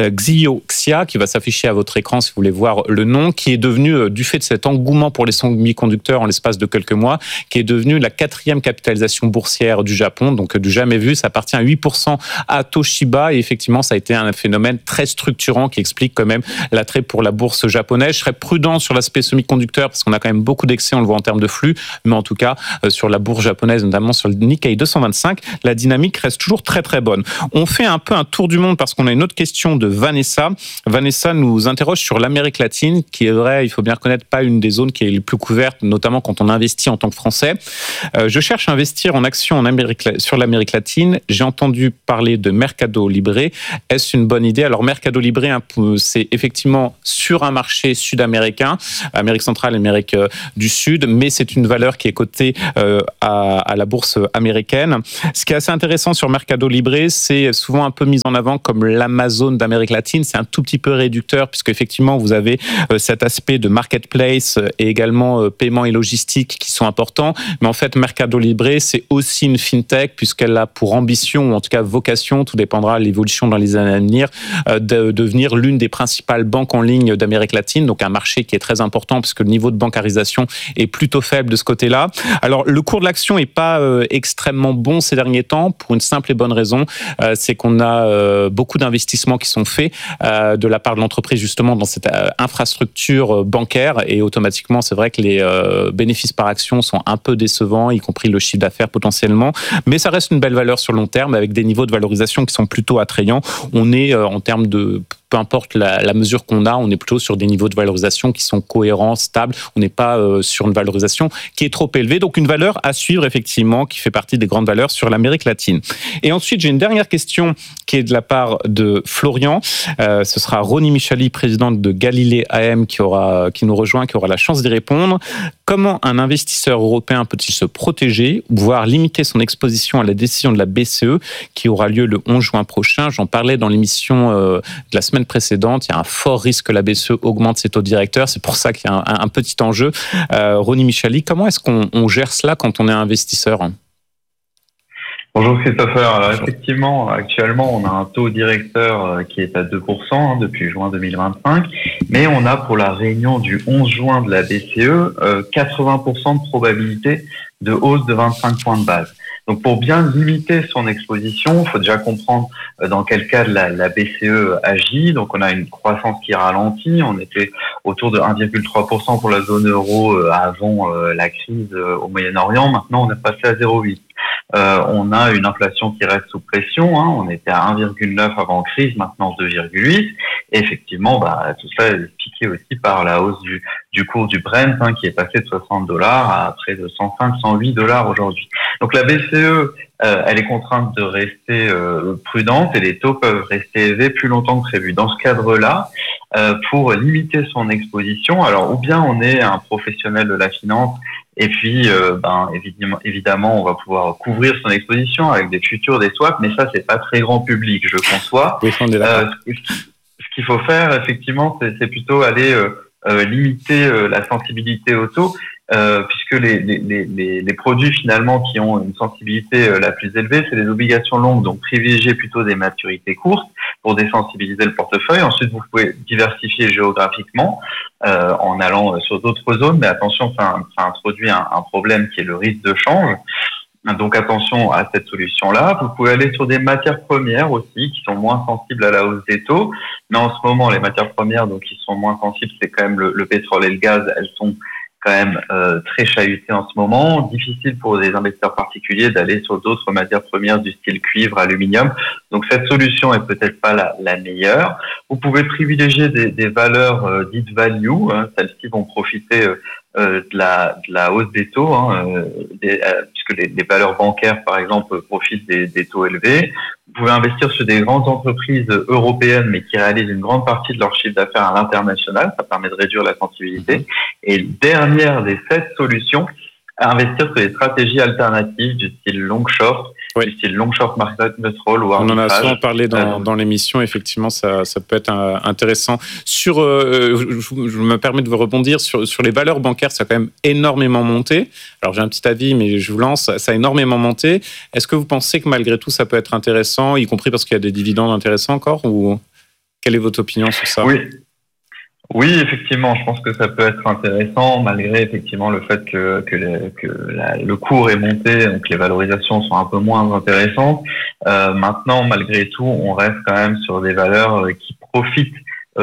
Xia, qui va s'afficher à votre écran si vous voulez voir le nom, qui est devenu, du fait de cet engouement pour les semi-conducteurs en l'espace de quelques mois, qui est devenu la 4e capitalisation boursière du Japon, donc du jamais vu. Ça appartient à 8% à Toshiba et effectivement, ça a été un phénomène très structurant qui explique quand même l'attrait pour la bourse japonaise. Je serais prudent sur l'aspect semi-conducteur parce qu'on a quand même beaucoup d'excès, on le voit en termes de flux, mais en tout cas, sur la bourse japonaise, notamment sur le Nikkei 225, la dynamique reste toujours très très bonne. On fait un peu un tour du monde parce qu'on a une autre question de Vanessa. Vanessa nous interroge sur l'Amérique latine, qui est vrai, il faut bien reconnaître, pas une des zones qui est les plus couvertes, notamment quand on investit en tant que Français. Je cherche à investir en actions sur l'Amérique latine. J'ai entendu parler de Mercado Libre. Est-ce une bonne idée? Alors Mercado Libre, c'est effectivement sur un marché sud-américain, Amérique centrale, Amérique du Sud, mais c'est une valeur qui est cotée à la bourse américaine. Ce qui est assez intéressant sur Mercado Libre, c'est souvent un peu mis en avant comme l'Amazon d'Amérique latine. C'est un tout petit peu réducteur puisque effectivement vous avez cet aspect de marketplace et également paiement et logistique qui sont importants. Mais en fait, Mercado Libre, c'est aussi une fintech puisqu'elle a pour ambition, ou en tout cas vocation, tout dépendra de l'évolution dans les années à venir, de devenir l'une des principales banques en ligne d'Amérique latine. Donc un marché qui est très important puisque le niveau de bancarisation est plutôt faible de ce côté-là. Alors le cours de l'action est pas extrêmement bon ces derniers temps pour une simple et bonne raison, c'est qu'on a beaucoup d'investissements qui sont faits de la part de l'entreprise justement dans cette infrastructure bancaire et automatiquement c'est vrai que les bénéfices par action sont un peu décevants, y compris le chiffre d'affaires potentiellement, mais ça reste une belle valeur sur long terme avec des niveaux de valorisation qui sont plutôt attrayants. On est en termes de peu importe la mesure qu'on a, on est plutôt sur des niveaux de valorisation qui sont cohérents, stables. On n'est pas sur une valorisation qui est trop élevée. Donc une valeur à suivre effectivement, qui fait partie des grandes valeurs sur l'Amérique latine. Et ensuite, j'ai une dernière question qui est de la part de Florian. Ce sera Ronnie Michali, présidente de Galilée AM, qui nous rejoint, qui aura la chance d'y répondre. Comment un investisseur européen peut-il se protéger, voire limiter son exposition à la décision de la BCE qui aura lieu le 11 juin prochain? J'en parlais dans l'émission de la semaine précédente. Il y a un fort risque que la BCE augmente ses taux directeurs. C'est pour ça qu'il y a un petit enjeu. Ronnie Michali, comment est-ce qu'on gère cela quand on est investisseur? Bonjour Christopher. Alors effectivement, actuellement, on a un taux directeur qui est à 2% depuis juin 2025, mais on a pour la réunion du 11 juin de la BCE 80% de probabilité de hausse de 25 points de base. Donc pour bien limiter son exposition, il faut déjà comprendre dans quel cas la BCE agit. Donc on a une croissance qui ralentit. On était autour de 1,3% pour la zone euro avant la crise au Moyen-Orient. Maintenant, on est passé à 0,8%. On a une inflation qui reste sous pression. On était à 1,9 avant crise, maintenant 2,8. Et effectivement, tout ça est expliqué aussi par la hausse du cours du Brent, qui est passé de $60 à près de $105-108 aujourd'hui. Donc la BCE, elle est contrainte de rester prudente et les taux peuvent rester élevés plus longtemps que prévu. Dans ce cadre-là, pour limiter son exposition, alors ou bien on est un professionnel de la finance et puis évidemment on va pouvoir couvrir son exposition avec des futurs, des swaps, mais ça c'est pas très grand public, je conçois. Ce qu'il faut faire effectivement, c'est plutôt aller limiter la sensibilité au taux, puisque les produits finalement qui ont une sensibilité la plus élevée, c'est les obligations longues. Donc privilégier plutôt des maturités courtes pour désensibiliser le portefeuille. Ensuite, vous pouvez diversifier géographiquement en allant sur d'autres zones, mais attention, ça introduit un problème qui est le risque de change. Donc attention à cette solution-là. Vous pouvez aller sur des matières premières aussi qui sont moins sensibles à la hausse des taux. Mais en ce moment, les matières premières donc qui sont moins sensibles, c'est quand même le pétrole et le gaz. Elles sont quand même très chahutées en ce moment. Difficile pour des investisseurs particuliers d'aller sur d'autres matières premières du style cuivre, aluminium. Donc cette solution est peut-être pas la meilleure. Vous pouvez privilégier des valeurs dites value. Celles-ci vont profiter de la hausse des taux, puisque les valeurs bancaires, par exemple, profitent des taux élevés. Vous pouvez investir sur des grandes entreprises européennes, mais qui réalisent une grande partie de leur chiffre d'affaires à l'international. Ça permet de réduire la sensibilité. Et dernière des 7 solutions, investir sur des stratégies alternatives du style long short, du style long short market neutral ou on en a arbitrage. souvent parlé dans l'émission, effectivement, ça peut être intéressant. Je me permets de vous rebondir sur les valeurs bancaires, ça a quand même énormément monté. Alors j'ai un petit avis, mais je vous lance, ça a énormément monté. Est-ce que vous pensez que malgré tout, ça peut être intéressant, y compris parce qu'il y a des dividendes intéressants encore, ou quelle est votre opinion sur ça ? Oui, effectivement, je pense que ça peut être intéressant malgré effectivement le fait que le cours est monté, donc les valorisations sont un peu moins intéressantes. Maintenant, malgré tout, on reste quand même sur des valeurs qui profitent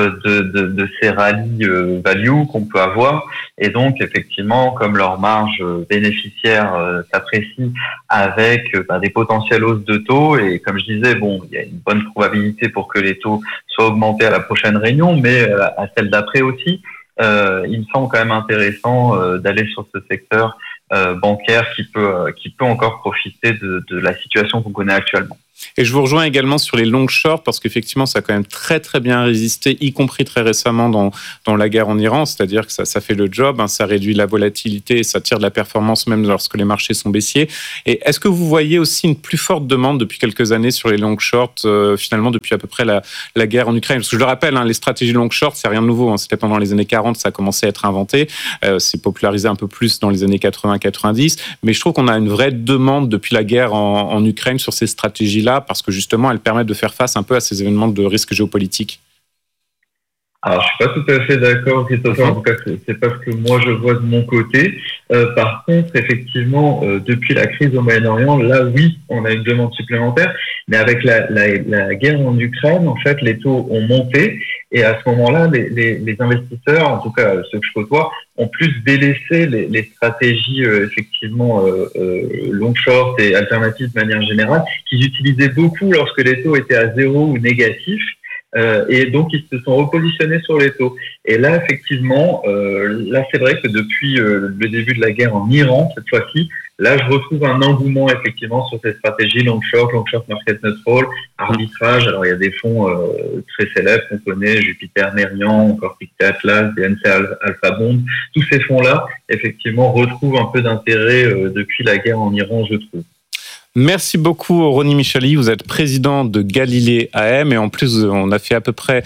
de ces rallyes value qu'on peut avoir, et donc effectivement, comme leur marge bénéficiaire s'apprécie avec des potentielles hausses de taux, et comme je disais, il y a une bonne probabilité pour que les taux soient augmentés à la prochaine réunion, mais à celle d'après aussi, il me semble quand même intéressant d'aller sur ce secteur bancaire qui peut encore profiter de la situation qu'on connaît actuellement. Et je vous rejoins également sur les long shorts parce qu'effectivement, ça a quand même très très bien résisté, y compris très récemment dans la guerre en Iran. C'est-à-dire que ça fait le job, ça réduit la volatilité, ça tire de la performance même lorsque les marchés sont baissiers. Et est-ce que vous voyez aussi une plus forte demande depuis quelques années sur les long shorts, finalement depuis à peu près la guerre en Ukraine ? Parce que je le rappelle, les stratégies long short, c'est rien de nouveau. C'était pendant les années 40, ça a commencé à être inventé. C'est popularisé un peu plus dans les années 80-90. Mais je trouve qu'on a une vraie demande depuis la guerre en Ukraine sur ces stratégies-là, parce que justement, elles permettent de faire face un peu à ces événements de risque géopolitique. Alors, je suis pas tout à fait d'accord, Christopher. En tout cas, c'est pas ce que moi je vois de mon côté. Par contre, effectivement, depuis la crise au Moyen-Orient, là, oui, on a une demande supplémentaire. Mais avec la guerre en Ukraine, en fait, les taux ont monté. Et à ce moment-là, les investisseurs, en tout cas ceux que je côtoie, ont plus délaissé les stratégies effectivement long short et alternatives de manière générale, qu'ils utilisaient beaucoup lorsque les taux étaient à zéro ou négatifs. Et donc ils se sont repositionnés sur les taux. Et là, effectivement, là c'est vrai que depuis le début de la guerre en Iran, cette fois-ci, là je retrouve un engouement effectivement sur ces stratégies long short market neutral, arbitrage. Alors il y a des fonds très célèbres qu'on connaît, Jupiter, Merian, encore Pictet Atlas, BNC Alpha Bond. Tous ces fonds-là, effectivement, retrouvent un peu d'intérêt depuis la guerre en Iran, je trouve. Merci beaucoup, Ronnie Micheli. Vous êtes président de Galilée AM et en plus, on a fait à peu près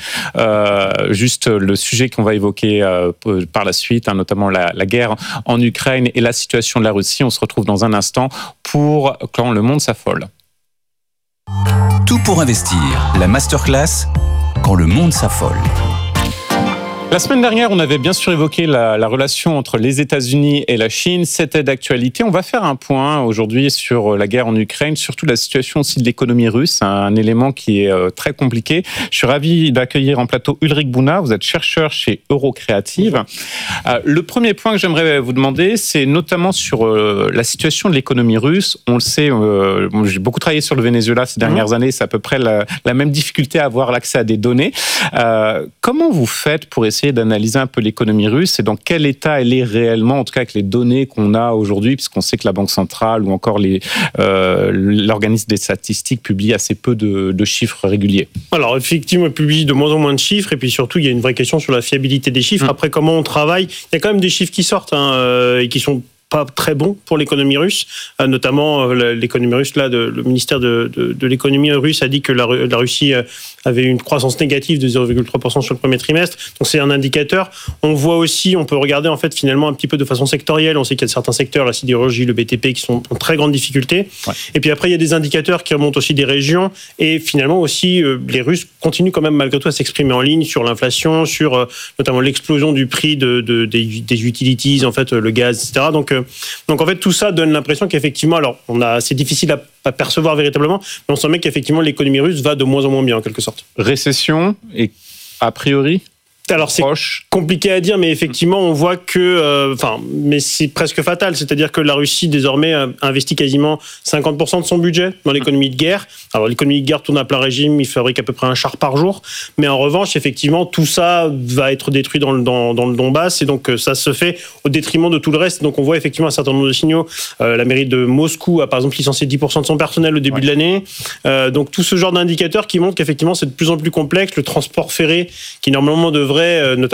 juste le sujet qu'on va évoquer par la suite, notamment la guerre en Ukraine et la situation de la Russie. On se retrouve dans un instant pour Quand le monde s'affole. Tout pour investir, la masterclass Quand le monde s'affole. La semaine dernière, on avait bien sûr évoqué la relation entre les États-Unis et la Chine. C'était d'actualité. On va faire un point aujourd'hui sur la guerre en Ukraine, surtout la situation aussi de l'économie russe, un élément qui est très compliqué. Je suis ravi d'accueillir en plateau Ulrich Buna. Vous êtes chercheur chez Eurocreative. Le premier point que j'aimerais vous demander, c'est notamment sur la situation de l'économie russe. On le sait, j'ai beaucoup travaillé sur le Venezuela ces dernières années. C'est à peu près la même difficulté à avoir l'accès à des données. Comment vous faites pour essayer d'analyser un peu l'économie russe et dans quel état elle est réellement, en tout cas avec les données qu'on a aujourd'hui, puisqu'on sait que la Banque centrale ou encore l'organisme des statistiques publie assez peu de chiffres réguliers. Alors effectivement, il publie de moins en moins de chiffres et puis surtout il y a une vraie question sur la fiabilité des chiffres. Après, comment on travaille, il y a quand même des chiffres qui sortent et qui sont pas très bon pour l'économie russe, notamment l'économie russe. Là, le ministère de l'économie russe a dit que la Russie avait une croissance négative de 0,3% sur le premier trimestre. Donc c'est un indicateur. On voit aussi, on peut regarder en fait finalement un petit peu de façon sectorielle. On sait qu'il y a certains secteurs, la sidérurgie, le BTP, qui sont en très grande difficulté. Ouais. Et puis après, il y a des indicateurs qui remontent aussi des régions. Et finalement aussi, les Russes continuent quand même malgré tout à s'exprimer en ligne sur l'inflation, sur notamment l'explosion du prix des utilities, en fait, le gaz, etc. Donc en fait, tout ça donne l'impression qu'effectivement, alors c'est difficile à percevoir véritablement, mais on sent bien qu'effectivement l'économie russe va de moins en moins bien en quelque sorte. Récession et a priori. Alors c'est compliqué à dire, mais effectivement on voit que, mais c'est presque fatal, c'est-à-dire que la Russie désormais investit quasiment 50% de son budget dans l'économie de guerre. Alors l'économie de guerre tourne à plein régime, il fabrique à peu près un char par jour, mais en revanche effectivement tout ça va être détruit dans le Donbass et donc ça se fait au détriment de tout le reste. Donc on voit effectivement un certain nombre de signaux. La mairie de Moscou a par exemple licencié 10% de son personnel au début de l'année. Donc tout ce genre d'indicateurs qui montrent qu'effectivement c'est de plus en plus complexe. Le transport ferré qui normalement devrait notamment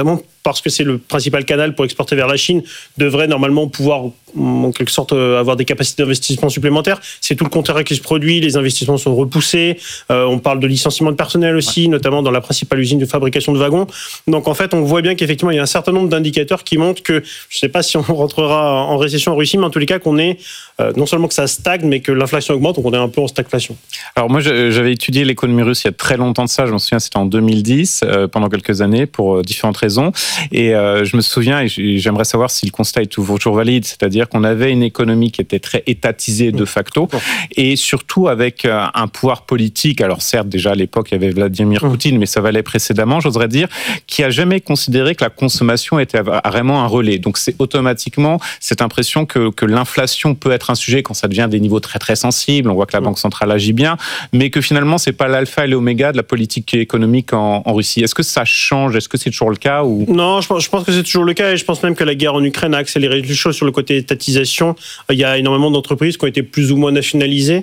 parce que c'est le principal canal pour exporter vers la Chine, devrait normalement pouvoir en quelque sorte avoir des capacités d'investissement supplémentaires. C'est tout le contraire qui se produit, les investissements sont repoussés, on parle de licenciement de personnel aussi, notamment dans la principale usine de fabrication de wagons. Donc en fait, on voit bien qu'effectivement, il y a un certain nombre d'indicateurs qui montrent que, je ne sais pas si on rentrera en récession en Russie, mais en tous les cas qu'on est, non seulement que ça stagne, mais que l'inflation augmente, donc on est un peu en stagflation. Alors moi, j'avais étudié l'économie russe il y a très longtemps de ça, je m'en souviens, c'était en 2010, pendant quelques années, pour différentes raisons. Et je me souviens, et j'aimerais savoir si le constat est toujours valide, c'est-à-dire qu'on avait une économie qui était très étatisée de facto, et surtout avec un pouvoir politique, alors certes, déjà à l'époque, il y avait Vladimir Poutine, mais ça valait précédemment, j'oserais dire, qui a jamais considéré que la consommation était vraiment un relais. Donc c'est automatiquement cette impression que l'inflation peut être un sujet quand ça devient des niveaux très très sensibles, on voit que la Banque centrale agit bien, mais que finalement, c'est pas l'alpha et l'oméga de la politique économique en Russie. Est-ce que ça change? Est-ce que c'est toujours le cas ou... Non, je pense que c'est toujours le cas, et je pense même que la guerre en Ukraine a accéléré les choses sur le côté étatisation. Il y a énormément d'entreprises qui ont été plus ou moins nationalisées,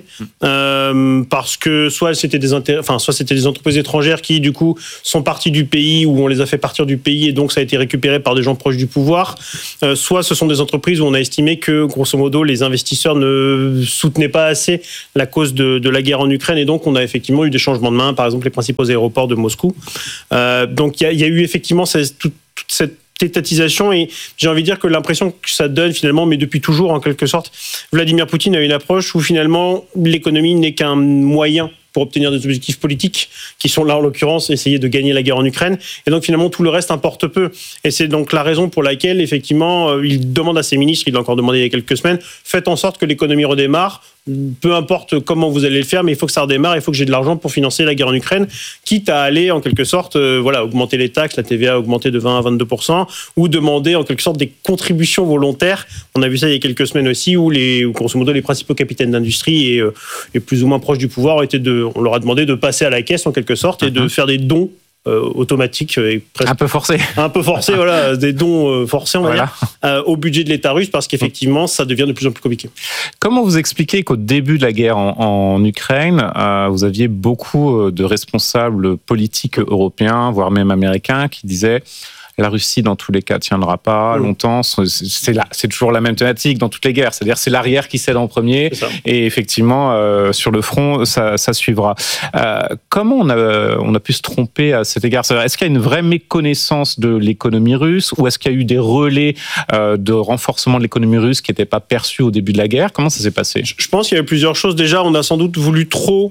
parce que soit c'était des entreprises étrangères qui, du coup, sont parties du pays, ou on les a fait partir du pays, et donc ça a été récupéré par des gens proches du pouvoir. Soit ce sont des entreprises où on a estimé que, grosso modo, les investisseurs ne soutenaient pas assez la cause de la guerre en Ukraine, et donc on a effectivement eu des changements de main, par exemple les principaux aéroports de Moscou. Donc il y a eu effectivement toute cette étatisation, et j'ai envie de dire que l'impression que ça donne finalement, mais depuis toujours en quelque sorte, Vladimir Poutine a une approche où finalement l'économie n'est qu'un moyen pour obtenir des objectifs politiques qui sont là en l'occurrence essayer de gagner la guerre en Ukraine, et donc finalement tout le reste importe peu, et c'est donc la raison pour laquelle effectivement il demande à ses ministres, il l'a encore demandé il y a quelques semaines, faites en sorte que l'économie redémarre, peu importe comment vous allez le faire, mais il faut que ça redémarre, il faut que j'ai de l'argent pour financer la guerre en Ukraine, quitte à aller en quelque sorte augmenter les taxes, la TVA augmenter de 20 à 22%, ou demander en quelque sorte des contributions volontaires. On a vu ça il y a quelques semaines aussi, où grosso modo les principaux capitaines d'industrie et plus ou moins proches du pouvoir on leur a demandé de passer à la caisse en quelque sorte et de faire des dons automatiques et presque un peu forcés, voilà, des dons forcés on va dire, au budget de l'État russe, parce qu'effectivement ça devient de plus en plus compliqué. Comment vous expliquez qu'au début de la guerre en Ukraine, vous aviez beaucoup de responsables politiques européens, voire même américains, qui disaient la Russie, dans tous les cas, tiendra pas longtemps. C'est toujours la même thématique dans toutes les guerres. C'est-à-dire, c'est l'arrière qui cède en premier. Et effectivement, sur le front, ça suivra. Comment on a pu se tromper à cet égard? Est-ce qu'il y a une vraie méconnaissance de l'économie russe, ou est-ce qu'il y a eu des relais de renforcement de l'économie russe qui n'étaient pas perçus au début de la guerre? Comment ça s'est passé? Je pense qu'il y a eu plusieurs choses. Déjà, on a sans doute voulu trop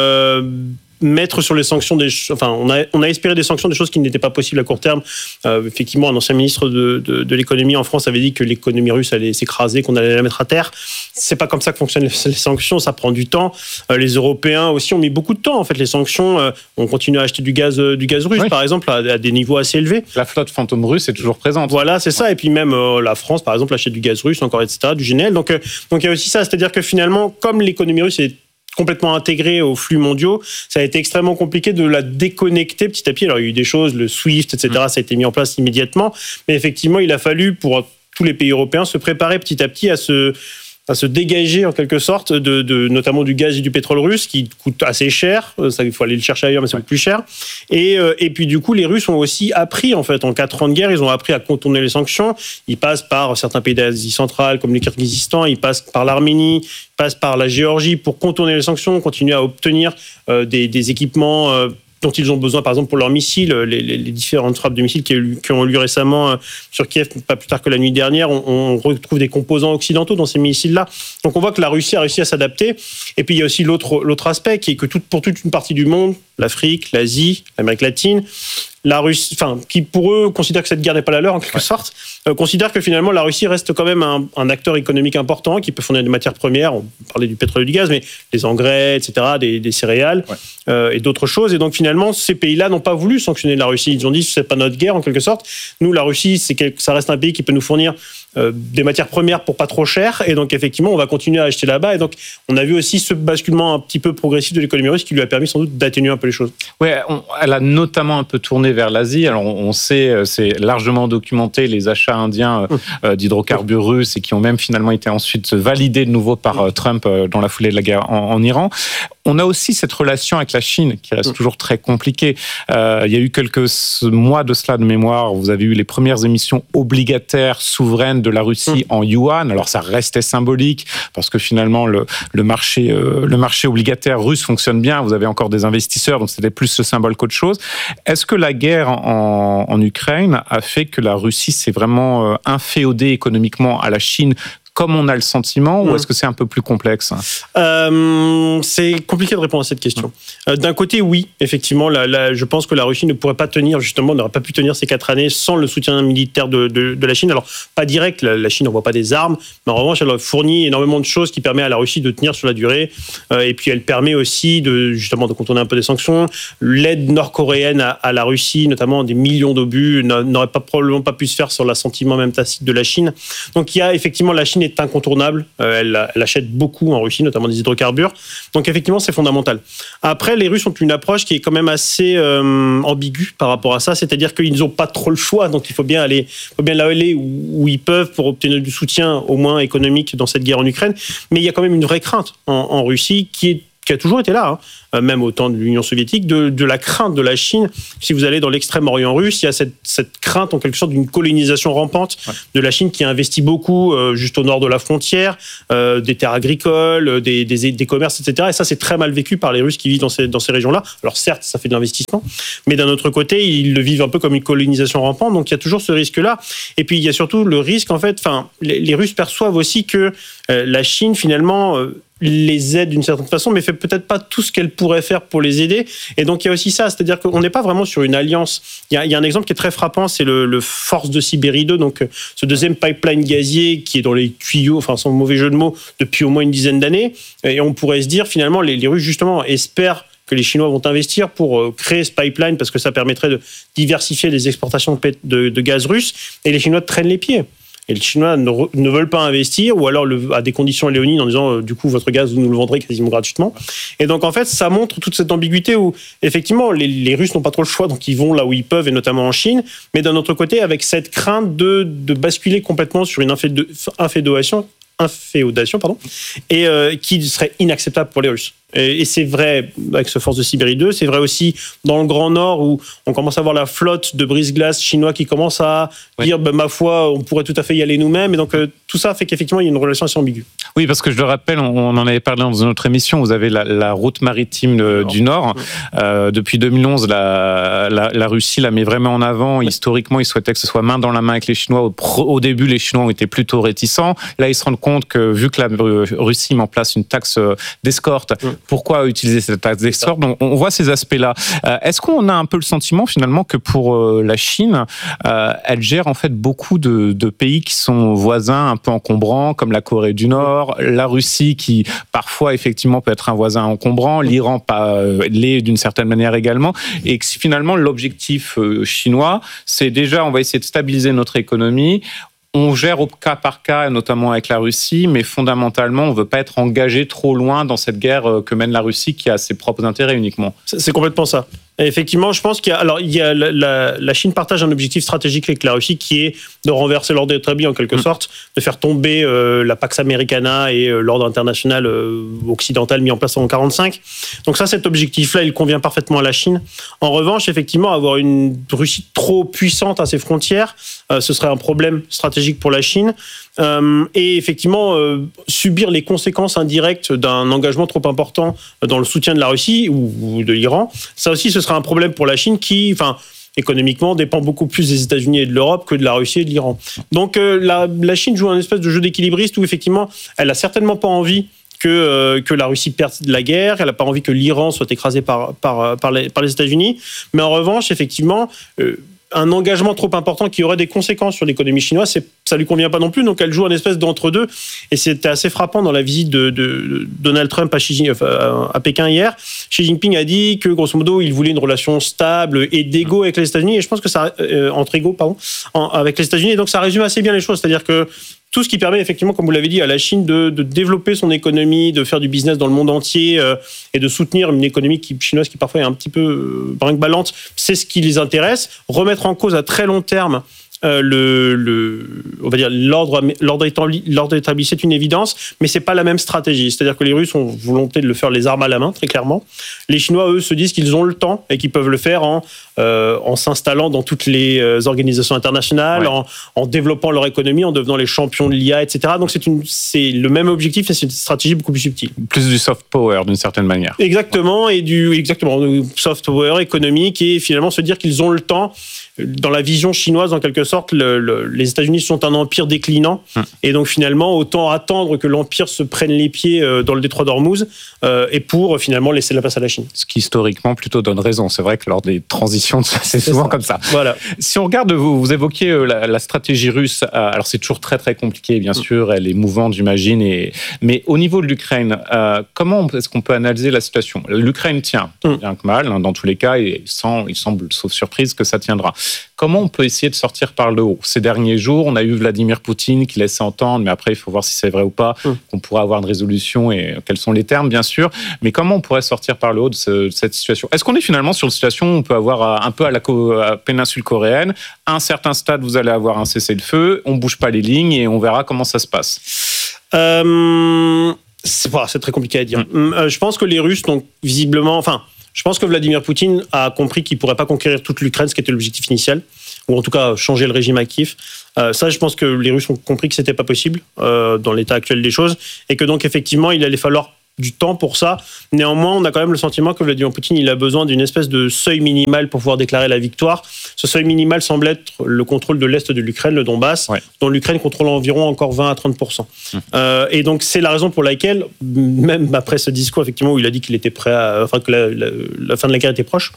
mettre sur les sanctions on a espéré des sanctions, des choses qui n'étaient pas possibles à court terme. Effectivement, un ancien ministre de l'économie en France avait dit que l'économie russe allait s'écraser, qu'on allait la mettre à terre. C'est pas comme ça que fonctionnent les sanctions, ça prend du temps. Les Européens aussi ont mis beaucoup de temps. En fait, les sanctions, on continue à acheter du gaz russe, par exemple, à des niveaux assez élevés. La flotte fantôme russe est toujours présente. Voilà, c'est ça. Et puis même la France, par exemple, achète du gaz russe, encore, etc., du GNL. Donc il y a aussi ça, c'est-à-dire que finalement, comme l'économie russe est complètement intégrée aux flux mondiaux, ça a été extrêmement compliqué de la déconnecter petit à petit. Alors il y a eu des choses, le SWIFT, etc., ça a été mis en place immédiatement, mais effectivement il a fallu pour tous les pays européens se préparer petit à petit à se dégager en quelque sorte notamment du gaz et du pétrole russe qui coûte assez cher. Ça, il faut aller le chercher ailleurs, mais ça coûte plus cher. Et puis du coup, les Russes ont aussi appris, en fait, en 4 ans de guerre, ils ont appris à contourner les sanctions. Ils passent par certains pays d'Asie centrale, comme le Kirghizistan, ils passent par l'Arménie, ils passent par la Géorgie pour contourner les sanctions, continuer à obtenir des équipements dont ils ont besoin, par exemple, pour leurs missiles, les différentes frappes de missiles qui ont eu lieu récemment sur Kiev, pas plus tard que la nuit dernière. On retrouve des composants occidentaux dans ces missiles-là. Donc on voit que la Russie a réussi à s'adapter. Et puis il y a aussi l'autre aspect, qui est que pour toute une partie du monde, l'Afrique, l'Asie, l'Amérique latine, la Russie, qui pour eux considèrent que cette guerre n'est pas la leur en quelque sorte, considèrent que finalement la Russie reste quand même un acteur économique important qui peut fournir des matières premières. On parlait du pétrole et du gaz, mais des engrais, etc., des céréales et d'autres choses. Et donc finalement, ces pays-là n'ont pas voulu sanctionner la Russie. Ils ont dit c'est pas notre guerre en quelque sorte. Nous, la Russie, ça reste un pays qui peut nous fournir des matières premières pour pas trop cher, et donc effectivement on va continuer à acheter là-bas, et donc on a vu aussi ce basculement un petit peu progressif de l'économie russe qui lui a permis sans doute d'atténuer un peu les choses. Oui, elle a notamment un peu tourné vers l'Asie. Alors on sait, c'est largement documenté, les achats indiens d'hydrocarbures russes, et qui ont même finalement été ensuite validés de nouveau par Trump dans la foulée de la guerre en Iran. On a aussi cette relation avec la Chine qui reste toujours très compliquée. Il y a eu quelques mois de cela de mémoire, vous avez eu les premières émissions obligataires souveraines de la Russie en yuan. Alors ça restait symbolique parce que finalement le marché obligataire russe fonctionne bien. Vous avez encore des investisseurs, donc c'était plus ce symbole qu'autre chose. Est-ce que la guerre en Ukraine a fait que la Russie s'est vraiment inféodée économiquement à la Chine, comme on a le sentiment, ou est-ce que c'est un peu plus complexe ? C'est compliqué de répondre à cette question. D'un côté, oui, effectivement, je pense que la Russie ne pourrait pas tenir, justement, n'aurait pas pu tenir ces 4 années sans le soutien militaire de la Chine. Alors, pas direct, la Chine n'envoie pas des armes, mais en revanche, elle fournit énormément de choses qui permettent à la Russie de tenir sur la durée. Et puis, elle permet aussi justement de contourner un peu des sanctions. L'aide nord-coréenne à la Russie, notamment des millions d'obus, n'aurait probablement pas pu se faire sur l'assentiment même tacite de la Chine. Donc, il y a effectivement, la Chine est incontournable. Elle achète beaucoup en Russie, notamment des hydrocarbures. Donc effectivement, c'est fondamental. Après, les Russes ont une approche qui est quand même assez ambiguë par rapport à ça, c'est-à-dire qu'ils n'ont pas trop le choix, donc il faut bien aller où ils peuvent pour obtenir du soutien, au moins économique, dans cette guerre en Ukraine. Mais il y a quand même une vraie crainte en Russie qui a toujours été là, même au temps de l'Union soviétique, de la crainte de la Chine. Si vous allez dans l'extrême-orient russe, il y a cette crainte en quelque sorte d'une colonisation rampante de la Chine qui investit beaucoup juste au nord de la frontière, des terres agricoles, des commerces, etc. Et ça, c'est très mal vécu par les Russes qui vivent dans ces régions-là. Alors certes, ça fait de l'investissement, mais d'un autre côté, ils le vivent un peu comme une colonisation rampante, donc il y a toujours ce risque-là. Et puis, il y a surtout le risque, en fait, les Russes perçoivent aussi que la Chine, finalement, les aide d'une certaine façon, mais fait peut-être pas tout ce qu'elle pourrait faire pour les aider. Et donc, il y a aussi ça, c'est-à-dire qu'on n'est pas vraiment sur une alliance. Il y a un exemple qui est très frappant, c'est le Force de Sibérie 2, donc ce deuxième pipeline gazier qui est dans les tuyaux, enfin sans mauvais jeu de mots, depuis au moins une dizaine d'années. Et on pourrait se dire, finalement, les Russes, justement, espèrent que les Chinois vont investir pour créer ce pipeline parce que ça permettrait de diversifier les exportations de gaz russe. Et les Chinois traînent les pieds. Et les Chinois ne veulent pas investir, ou alors à des conditions léonines en disant du coup votre gaz vous nous le vendrez quasiment gratuitement. Et donc en fait ça montre toute cette ambiguïté où effectivement les Russes n'ont pas trop le choix, donc ils vont là où ils peuvent et notamment en Chine, mais d'un autre côté avec cette crainte de basculer complètement sur une inféodation, et qui serait inacceptable pour les Russes. Et c'est vrai avec ce Force de Sibérie 2, c'est vrai aussi dans le Grand Nord où on commence à voir la flotte de brise-glace chinois qui commence à dire ma foi, on pourrait tout à fait y aller nous-mêmes. Et donc tout ça fait qu'effectivement il y a une relation assez ambiguë. Oui, parce que je le rappelle, on en avait parlé dans une autre émission, vous avez la route maritime du Nord. Depuis 2011, la Russie la met vraiment en avant. Historiquement, ils souhaitaient que ce soit main dans la main avec les Chinois. Au début, les Chinois ont été plutôt réticents. Là, ils se rendent compte que vu que la Russie met en place une taxe d'escorte, pourquoi utiliser cette taxe d'escorte ? Donc, on voit ces aspects-là. Est-ce qu'on a un peu le sentiment finalement que pour la Chine, elle gère en fait beaucoup de pays qui sont voisins un peu encombrants, comme la Corée du Nord, la Russie qui parfois effectivement peut être un voisin encombrant, l'Iran l'est d'une certaine manière également, et que finalement l'objectif chinois, c'est déjà on va essayer de stabiliser notre économie. On gère au cas par cas, notamment avec la Russie, mais fondamentalement, on ne veut pas être engagé trop loin dans cette guerre que mène la Russie, qui a ses propres intérêts uniquement. C'est complètement ça. Et effectivement, je pense la Chine partage un objectif stratégique avec la Russie qui est de renverser l'ordre établi en quelque sorte, de faire tomber la Pax Americana et l'ordre international occidental mis en place en 1945. Donc ça, cet objectif-là, il convient parfaitement à la Chine. En revanche, effectivement, avoir une Russie trop puissante à ses frontières, ce serait un problème stratégique pour la Chine. Et effectivement, subir les conséquences indirectes d'un engagement trop important dans le soutien de la Russie ou de l'Iran, ça aussi, ce sera un problème pour la Chine qui, économiquement, dépend beaucoup plus des États-Unis et de l'Europe que de la Russie et de l'Iran. Donc, la Chine joue un espèce de jeu d'équilibriste où, effectivement, elle a certainement pas envie que la Russie perde la guerre, elle n'a pas envie que l'Iran soit écrasé par les États-Unis, mais en revanche, effectivement, un engagement trop important qui aurait des conséquences sur l'économie chinoise, ça lui convient pas non plus. Donc elle joue un espèce d'entre-deux. Et c'était assez frappant dans la visite de Donald Trump à Pékin hier. Xi Jinping a dit que grosso modo il voulait une relation stable et d'égo avec les États-Unis. Et je pense que ça avec les États-Unis. Et donc ça résume assez bien les choses. C'est-à-dire que tout ce qui permet effectivement, comme vous l'avez dit, à la Chine de développer son économie, de faire du business dans le monde entier et de soutenir une économie chinoise qui parfois est un petit peu brinque-ballante, c'est ce qui les intéresse. Remettre en cause à très long terme on va dire l'ordre établi, c'est une évidence, mais c'est pas la même stratégie. C'est-à-dire que les Russes ont volonté de le faire les armes à la main, très clairement. Les Chinois, eux, se disent qu'ils ont le temps et qu'ils peuvent le faire en s'installant dans toutes les organisations internationales, en développant leur économie, en devenant les champions de l'IA, etc. Donc c'est le même objectif, mais c'est une stratégie beaucoup plus subtile. Plus du soft power, d'une certaine manière. Exactement, et du soft power économique, et finalement se dire qu'ils ont le temps. Dans la vision chinoise, en quelque sorte, les États-Unis sont un empire déclinant, et donc finalement, autant attendre que l'empire se prenne les pieds dans le détroit d'Ormuz, et pour finalement laisser la place à la Chine. Ce qui historiquement plutôt donne raison. C'est vrai que lors des transitions, c'est souvent comme ça. Voilà. Si on regarde, vous évoquiez la stratégie russe. Alors c'est toujours très très compliqué, bien sûr. Elle est mouvante, j'imagine. Mais au niveau de l'Ukraine, comment est-ce qu'on peut analyser la situation ? L'Ukraine tient, bien que mal, dans tous les cas, et il semble, sauf surprise, que ça tiendra. Comment on peut essayer de sortir par le haut ? Ces derniers jours, on a eu Vladimir Poutine qui laissait entendre, mais après il faut voir si c'est vrai ou pas, qu'on pourrait avoir une résolution et quels sont les termes, bien sûr. Mais comment on pourrait sortir par le haut de cette situation ? Est-ce qu'on est finalement sur une situation où on peut avoir un peu à la péninsule coréenne, à un certain stade vous allez avoir un cessez-le-feu, on bouge pas les lignes et on verra comment ça se passe ? C'est très compliqué à dire. Je pense que les Russes, donc visiblement, je pense que Vladimir Poutine a compris qu'il ne pourrait pas conquérir toute l'Ukraine, ce qui était l'objectif initial, ou en tout cas changer le régime à Kiev. Ça, je pense que les Russes ont compris que ce n'était pas possible dans l'état actuel des choses, et que donc effectivement, il allait falloir du temps pour ça. Néanmoins, on a quand même le sentiment que Vladimir Poutine, il a besoin d'une espèce de seuil minimal pour pouvoir déclarer la victoire. Ce seuil minimal semble être le contrôle de l'Est de l'Ukraine, le Donbass, dont l'Ukraine contrôle environ encore 20 à 30%. Et donc, c'est la raison pour laquelle, même après ce discours, effectivement, où il a dit qu'il était prêt que la fin de la guerre était proche,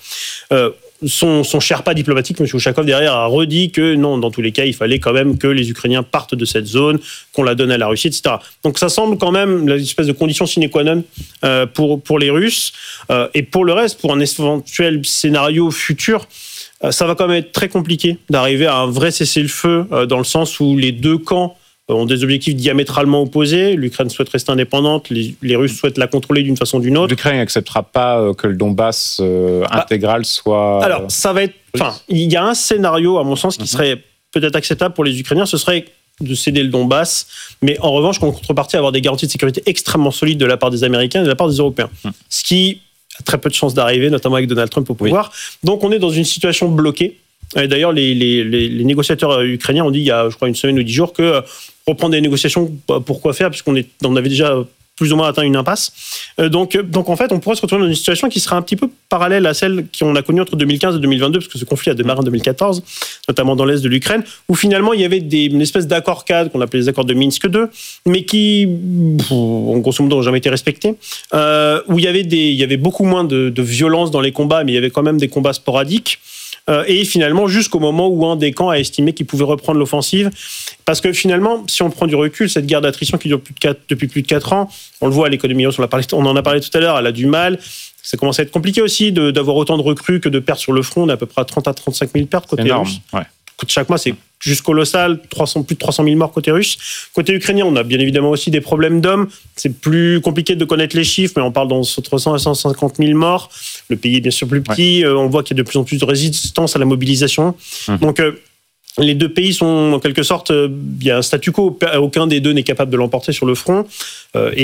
son Sherpa diplomatique, M. Ushakov, derrière, a redit que non, dans tous les cas, il fallait quand même que les Ukrainiens partent de cette zone, qu'on la donne à la Russie, etc. Donc ça semble quand même l'espèce de condition sine qua non pour les Russes. Et pour le reste, pour un éventuel scénario futur, ça va quand même être très compliqué d'arriver à un vrai cessez-le-feu, dans le sens où les deux camps ont des objectifs diamétralement opposés. L'Ukraine souhaite rester indépendante, les Russes souhaitent la contrôler d'une façon ou d'une autre. L'Ukraine n'acceptera pas que le Donbass intégral soit... Alors, ça va être... il y a un scénario, à mon sens, qui serait peut-être acceptable pour les Ukrainiens, ce serait de céder le Donbass, mais en revanche, en contrepartie, avoir des garanties de sécurité extrêmement solides de la part des Américains et de la part des Européens. Ce qui a très peu de chances d'arriver, notamment avec Donald Trump au pouvoir. Donc, on est dans une situation bloquée. Et d'ailleurs, les négociateurs ukrainiens ont dit il y a, je crois, une semaine ou 10 jours que reprendre des négociations, pourquoi faire, puisqu'on avait déjà plus ou moins atteint une impasse. Donc en fait, on pourrait se retrouver dans une situation qui serait un petit peu parallèle à celle qu'on a connue entre 2015 et 2022, parce que ce conflit a démarré en 2014, notamment dans l'est de l'Ukraine, où finalement il y avait une espèce d'accord cadre qu'on appelait les accords de Minsk II, mais qui, grosso modo, n'ont jamais été respectés, où il y avait beaucoup moins de violence dans les combats, mais il y avait quand même des combats sporadiques. Et finalement, jusqu'au moment où un des camps a estimé qu'il pouvait reprendre l'offensive. Parce que finalement, si on prend du recul, cette guerre d'attrition qui dure depuis plus de 4 ans, on le voit à l'économie russe, on en a parlé tout à l'heure, elle a du mal. Ça commence à être compliqué aussi d'avoir autant de recrues que de pertes sur le front. On a à peu près 30 à 35 000 pertes côté russe. Chaque mois, c'est juste colossal, plus de 300 000 morts côté russe. Côté ukrainien, on a bien évidemment aussi des problèmes d'hommes. C'est plus compliqué de connaître les chiffres, mais on parle d'entre 100 et 150 000 morts. Le pays est bien sûr plus petit. On voit qu'il y a de plus en plus de résistance à la mobilisation. Donc, les deux pays sont en quelque sorte, il y a un statu quo. Aucun des deux n'est capable de l'emporter sur le front. Et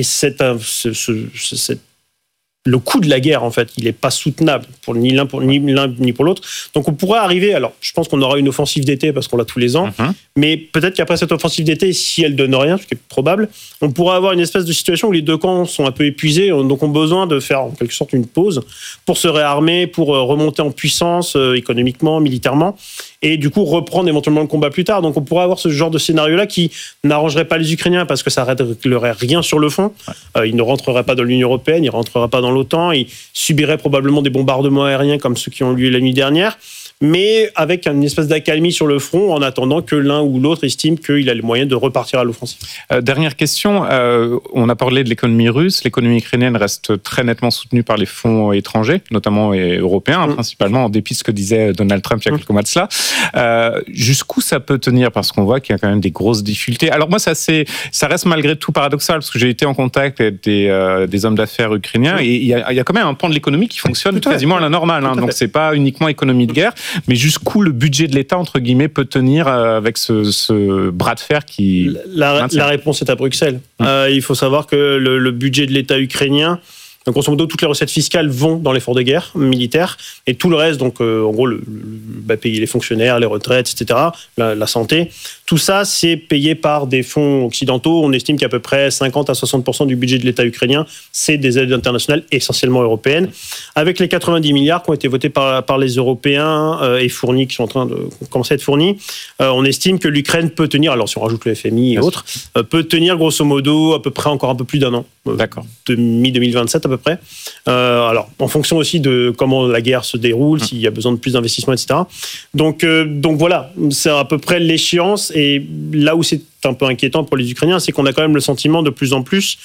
le coût de la guerre, en fait, il n'est pas soutenable pour ni l'un ni pour l'autre. Donc on pourrait arriver, alors je pense qu'on aura une offensive d'été parce qu'on l'a tous les ans, mais peut-être qu'après cette offensive d'été, si elle donne rien, ce qui est probable, on pourrait avoir une espèce de situation où les deux camps sont un peu épuisés, donc ont besoin de faire en quelque sorte une pause pour se réarmer, pour remonter en puissance économiquement, militairement, et du coup reprendre éventuellement le combat plus tard. Donc on pourrait avoir ce genre de scénario-là qui n'arrangerait pas les Ukrainiens parce que ça réglerait rien sur le fond. Ils ne rentreraient pas dans l'Union européenne, ils ne rentreraient pas dans l'OTAN, ils subiraient probablement des bombardements aériens comme ceux qui ont eu lieu la nuit dernière. mais avec une espèce d'accalmie sur le front en attendant que l'un ou l'autre estime qu'il a les moyens de repartir à l'offensive. Dernière question, on a parlé de l'économie russe. L'économie ukrainienne reste très nettement soutenue par les fonds étrangers, notamment européens, principalement, en dépit de ce que disait Donald Trump il y a quelques mois de cela. Jusqu'où ça peut tenir? Parce qu'on voit qu'il y a quand même des grosses difficultés. Alors moi, ça reste malgré tout paradoxal, parce que j'ai été en contact avec des hommes d'affaires ukrainiens, et il y a quand même un pan de l'économie qui fonctionne quasiment à la normale. Donc c'est pas uniquement économie de guerre, mais jusqu'où le budget de l'État, entre guillemets, peut tenir avec ce bras de fer qui... La réponse est à Bruxelles. Il faut savoir que le budget de l'État ukrainien, donc, grosso modo, toutes les recettes fiscales vont dans l'effort de guerre militaire, et tout le reste, donc en gros, payer les fonctionnaires, les retraites, etc., la santé, tout ça, c'est payé par des fonds occidentaux. On estime qu'à peu près 50 à 60% du budget de l'État ukrainien, c'est des aides internationales, essentiellement européennes. Avec les 90 milliards qui ont été votés par les Européens et fournis, qui sont en train de commencer à être fournis, on estime que l'Ukraine peut tenir, alors si on rajoute le FMI et autres, peut tenir grosso modo à peu près encore un peu plus d'un an. D'accord. De mi-2027 à peu près. Alors, en fonction aussi de comment la guerre se déroule, s'il y a besoin de plus d'investissements, etc. Donc voilà, c'est à peu près l'échéance. Et là où c'est un peu inquiétant pour les Ukrainiens, c'est qu'on a quand même le sentiment de plus en plus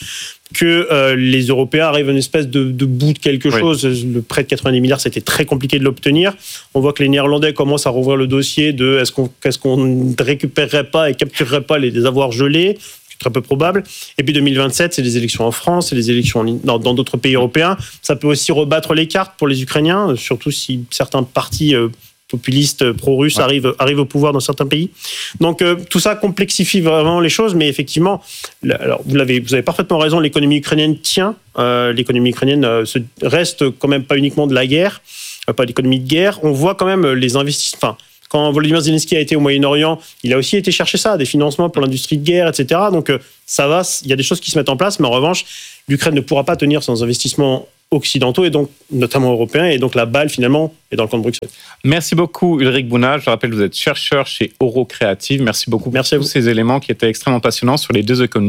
que les Européens arrivent à une espèce de bout de quelque chose. Le prêt de 90 milliards, c'était très compliqué de l'obtenir. On voit que les Néerlandais commencent à rouvrir le dossier de est-ce qu'on ne récupérerait pas et capturerait pas les avoirs gelés. Très peu probable. Et puis 2027, c'est les élections en France, c'est les élections dans d'autres pays européens. Ça peut aussi rebattre les cartes pour les Ukrainiens, surtout si certains partis populistes pro-russes arrivent au pouvoir dans certains pays. Donc tout ça complexifie vraiment les choses, mais effectivement, alors vous avez parfaitement raison, l'économie ukrainienne tient. L'économie ukrainienne reste quand même pas uniquement de la guerre, pas d'économie de guerre. On voit quand même les investissements. Quand Volodymyr Zelensky a été au Moyen-Orient, il a aussi été chercher ça, des financements pour l'industrie de guerre, etc. Donc ça va, il y a des choses qui se mettent en place, mais en revanche, l'Ukraine ne pourra pas tenir sans investissements occidentaux, et donc notamment européens, et donc la balle finalement est dans le camp de Bruxelles. Merci beaucoup Ulrich Bouna. Je rappelle, vous êtes chercheur chez Eurocreative. Merci beaucoup pour tous ces éléments qui étaient extrêmement passionnants sur les deux économies.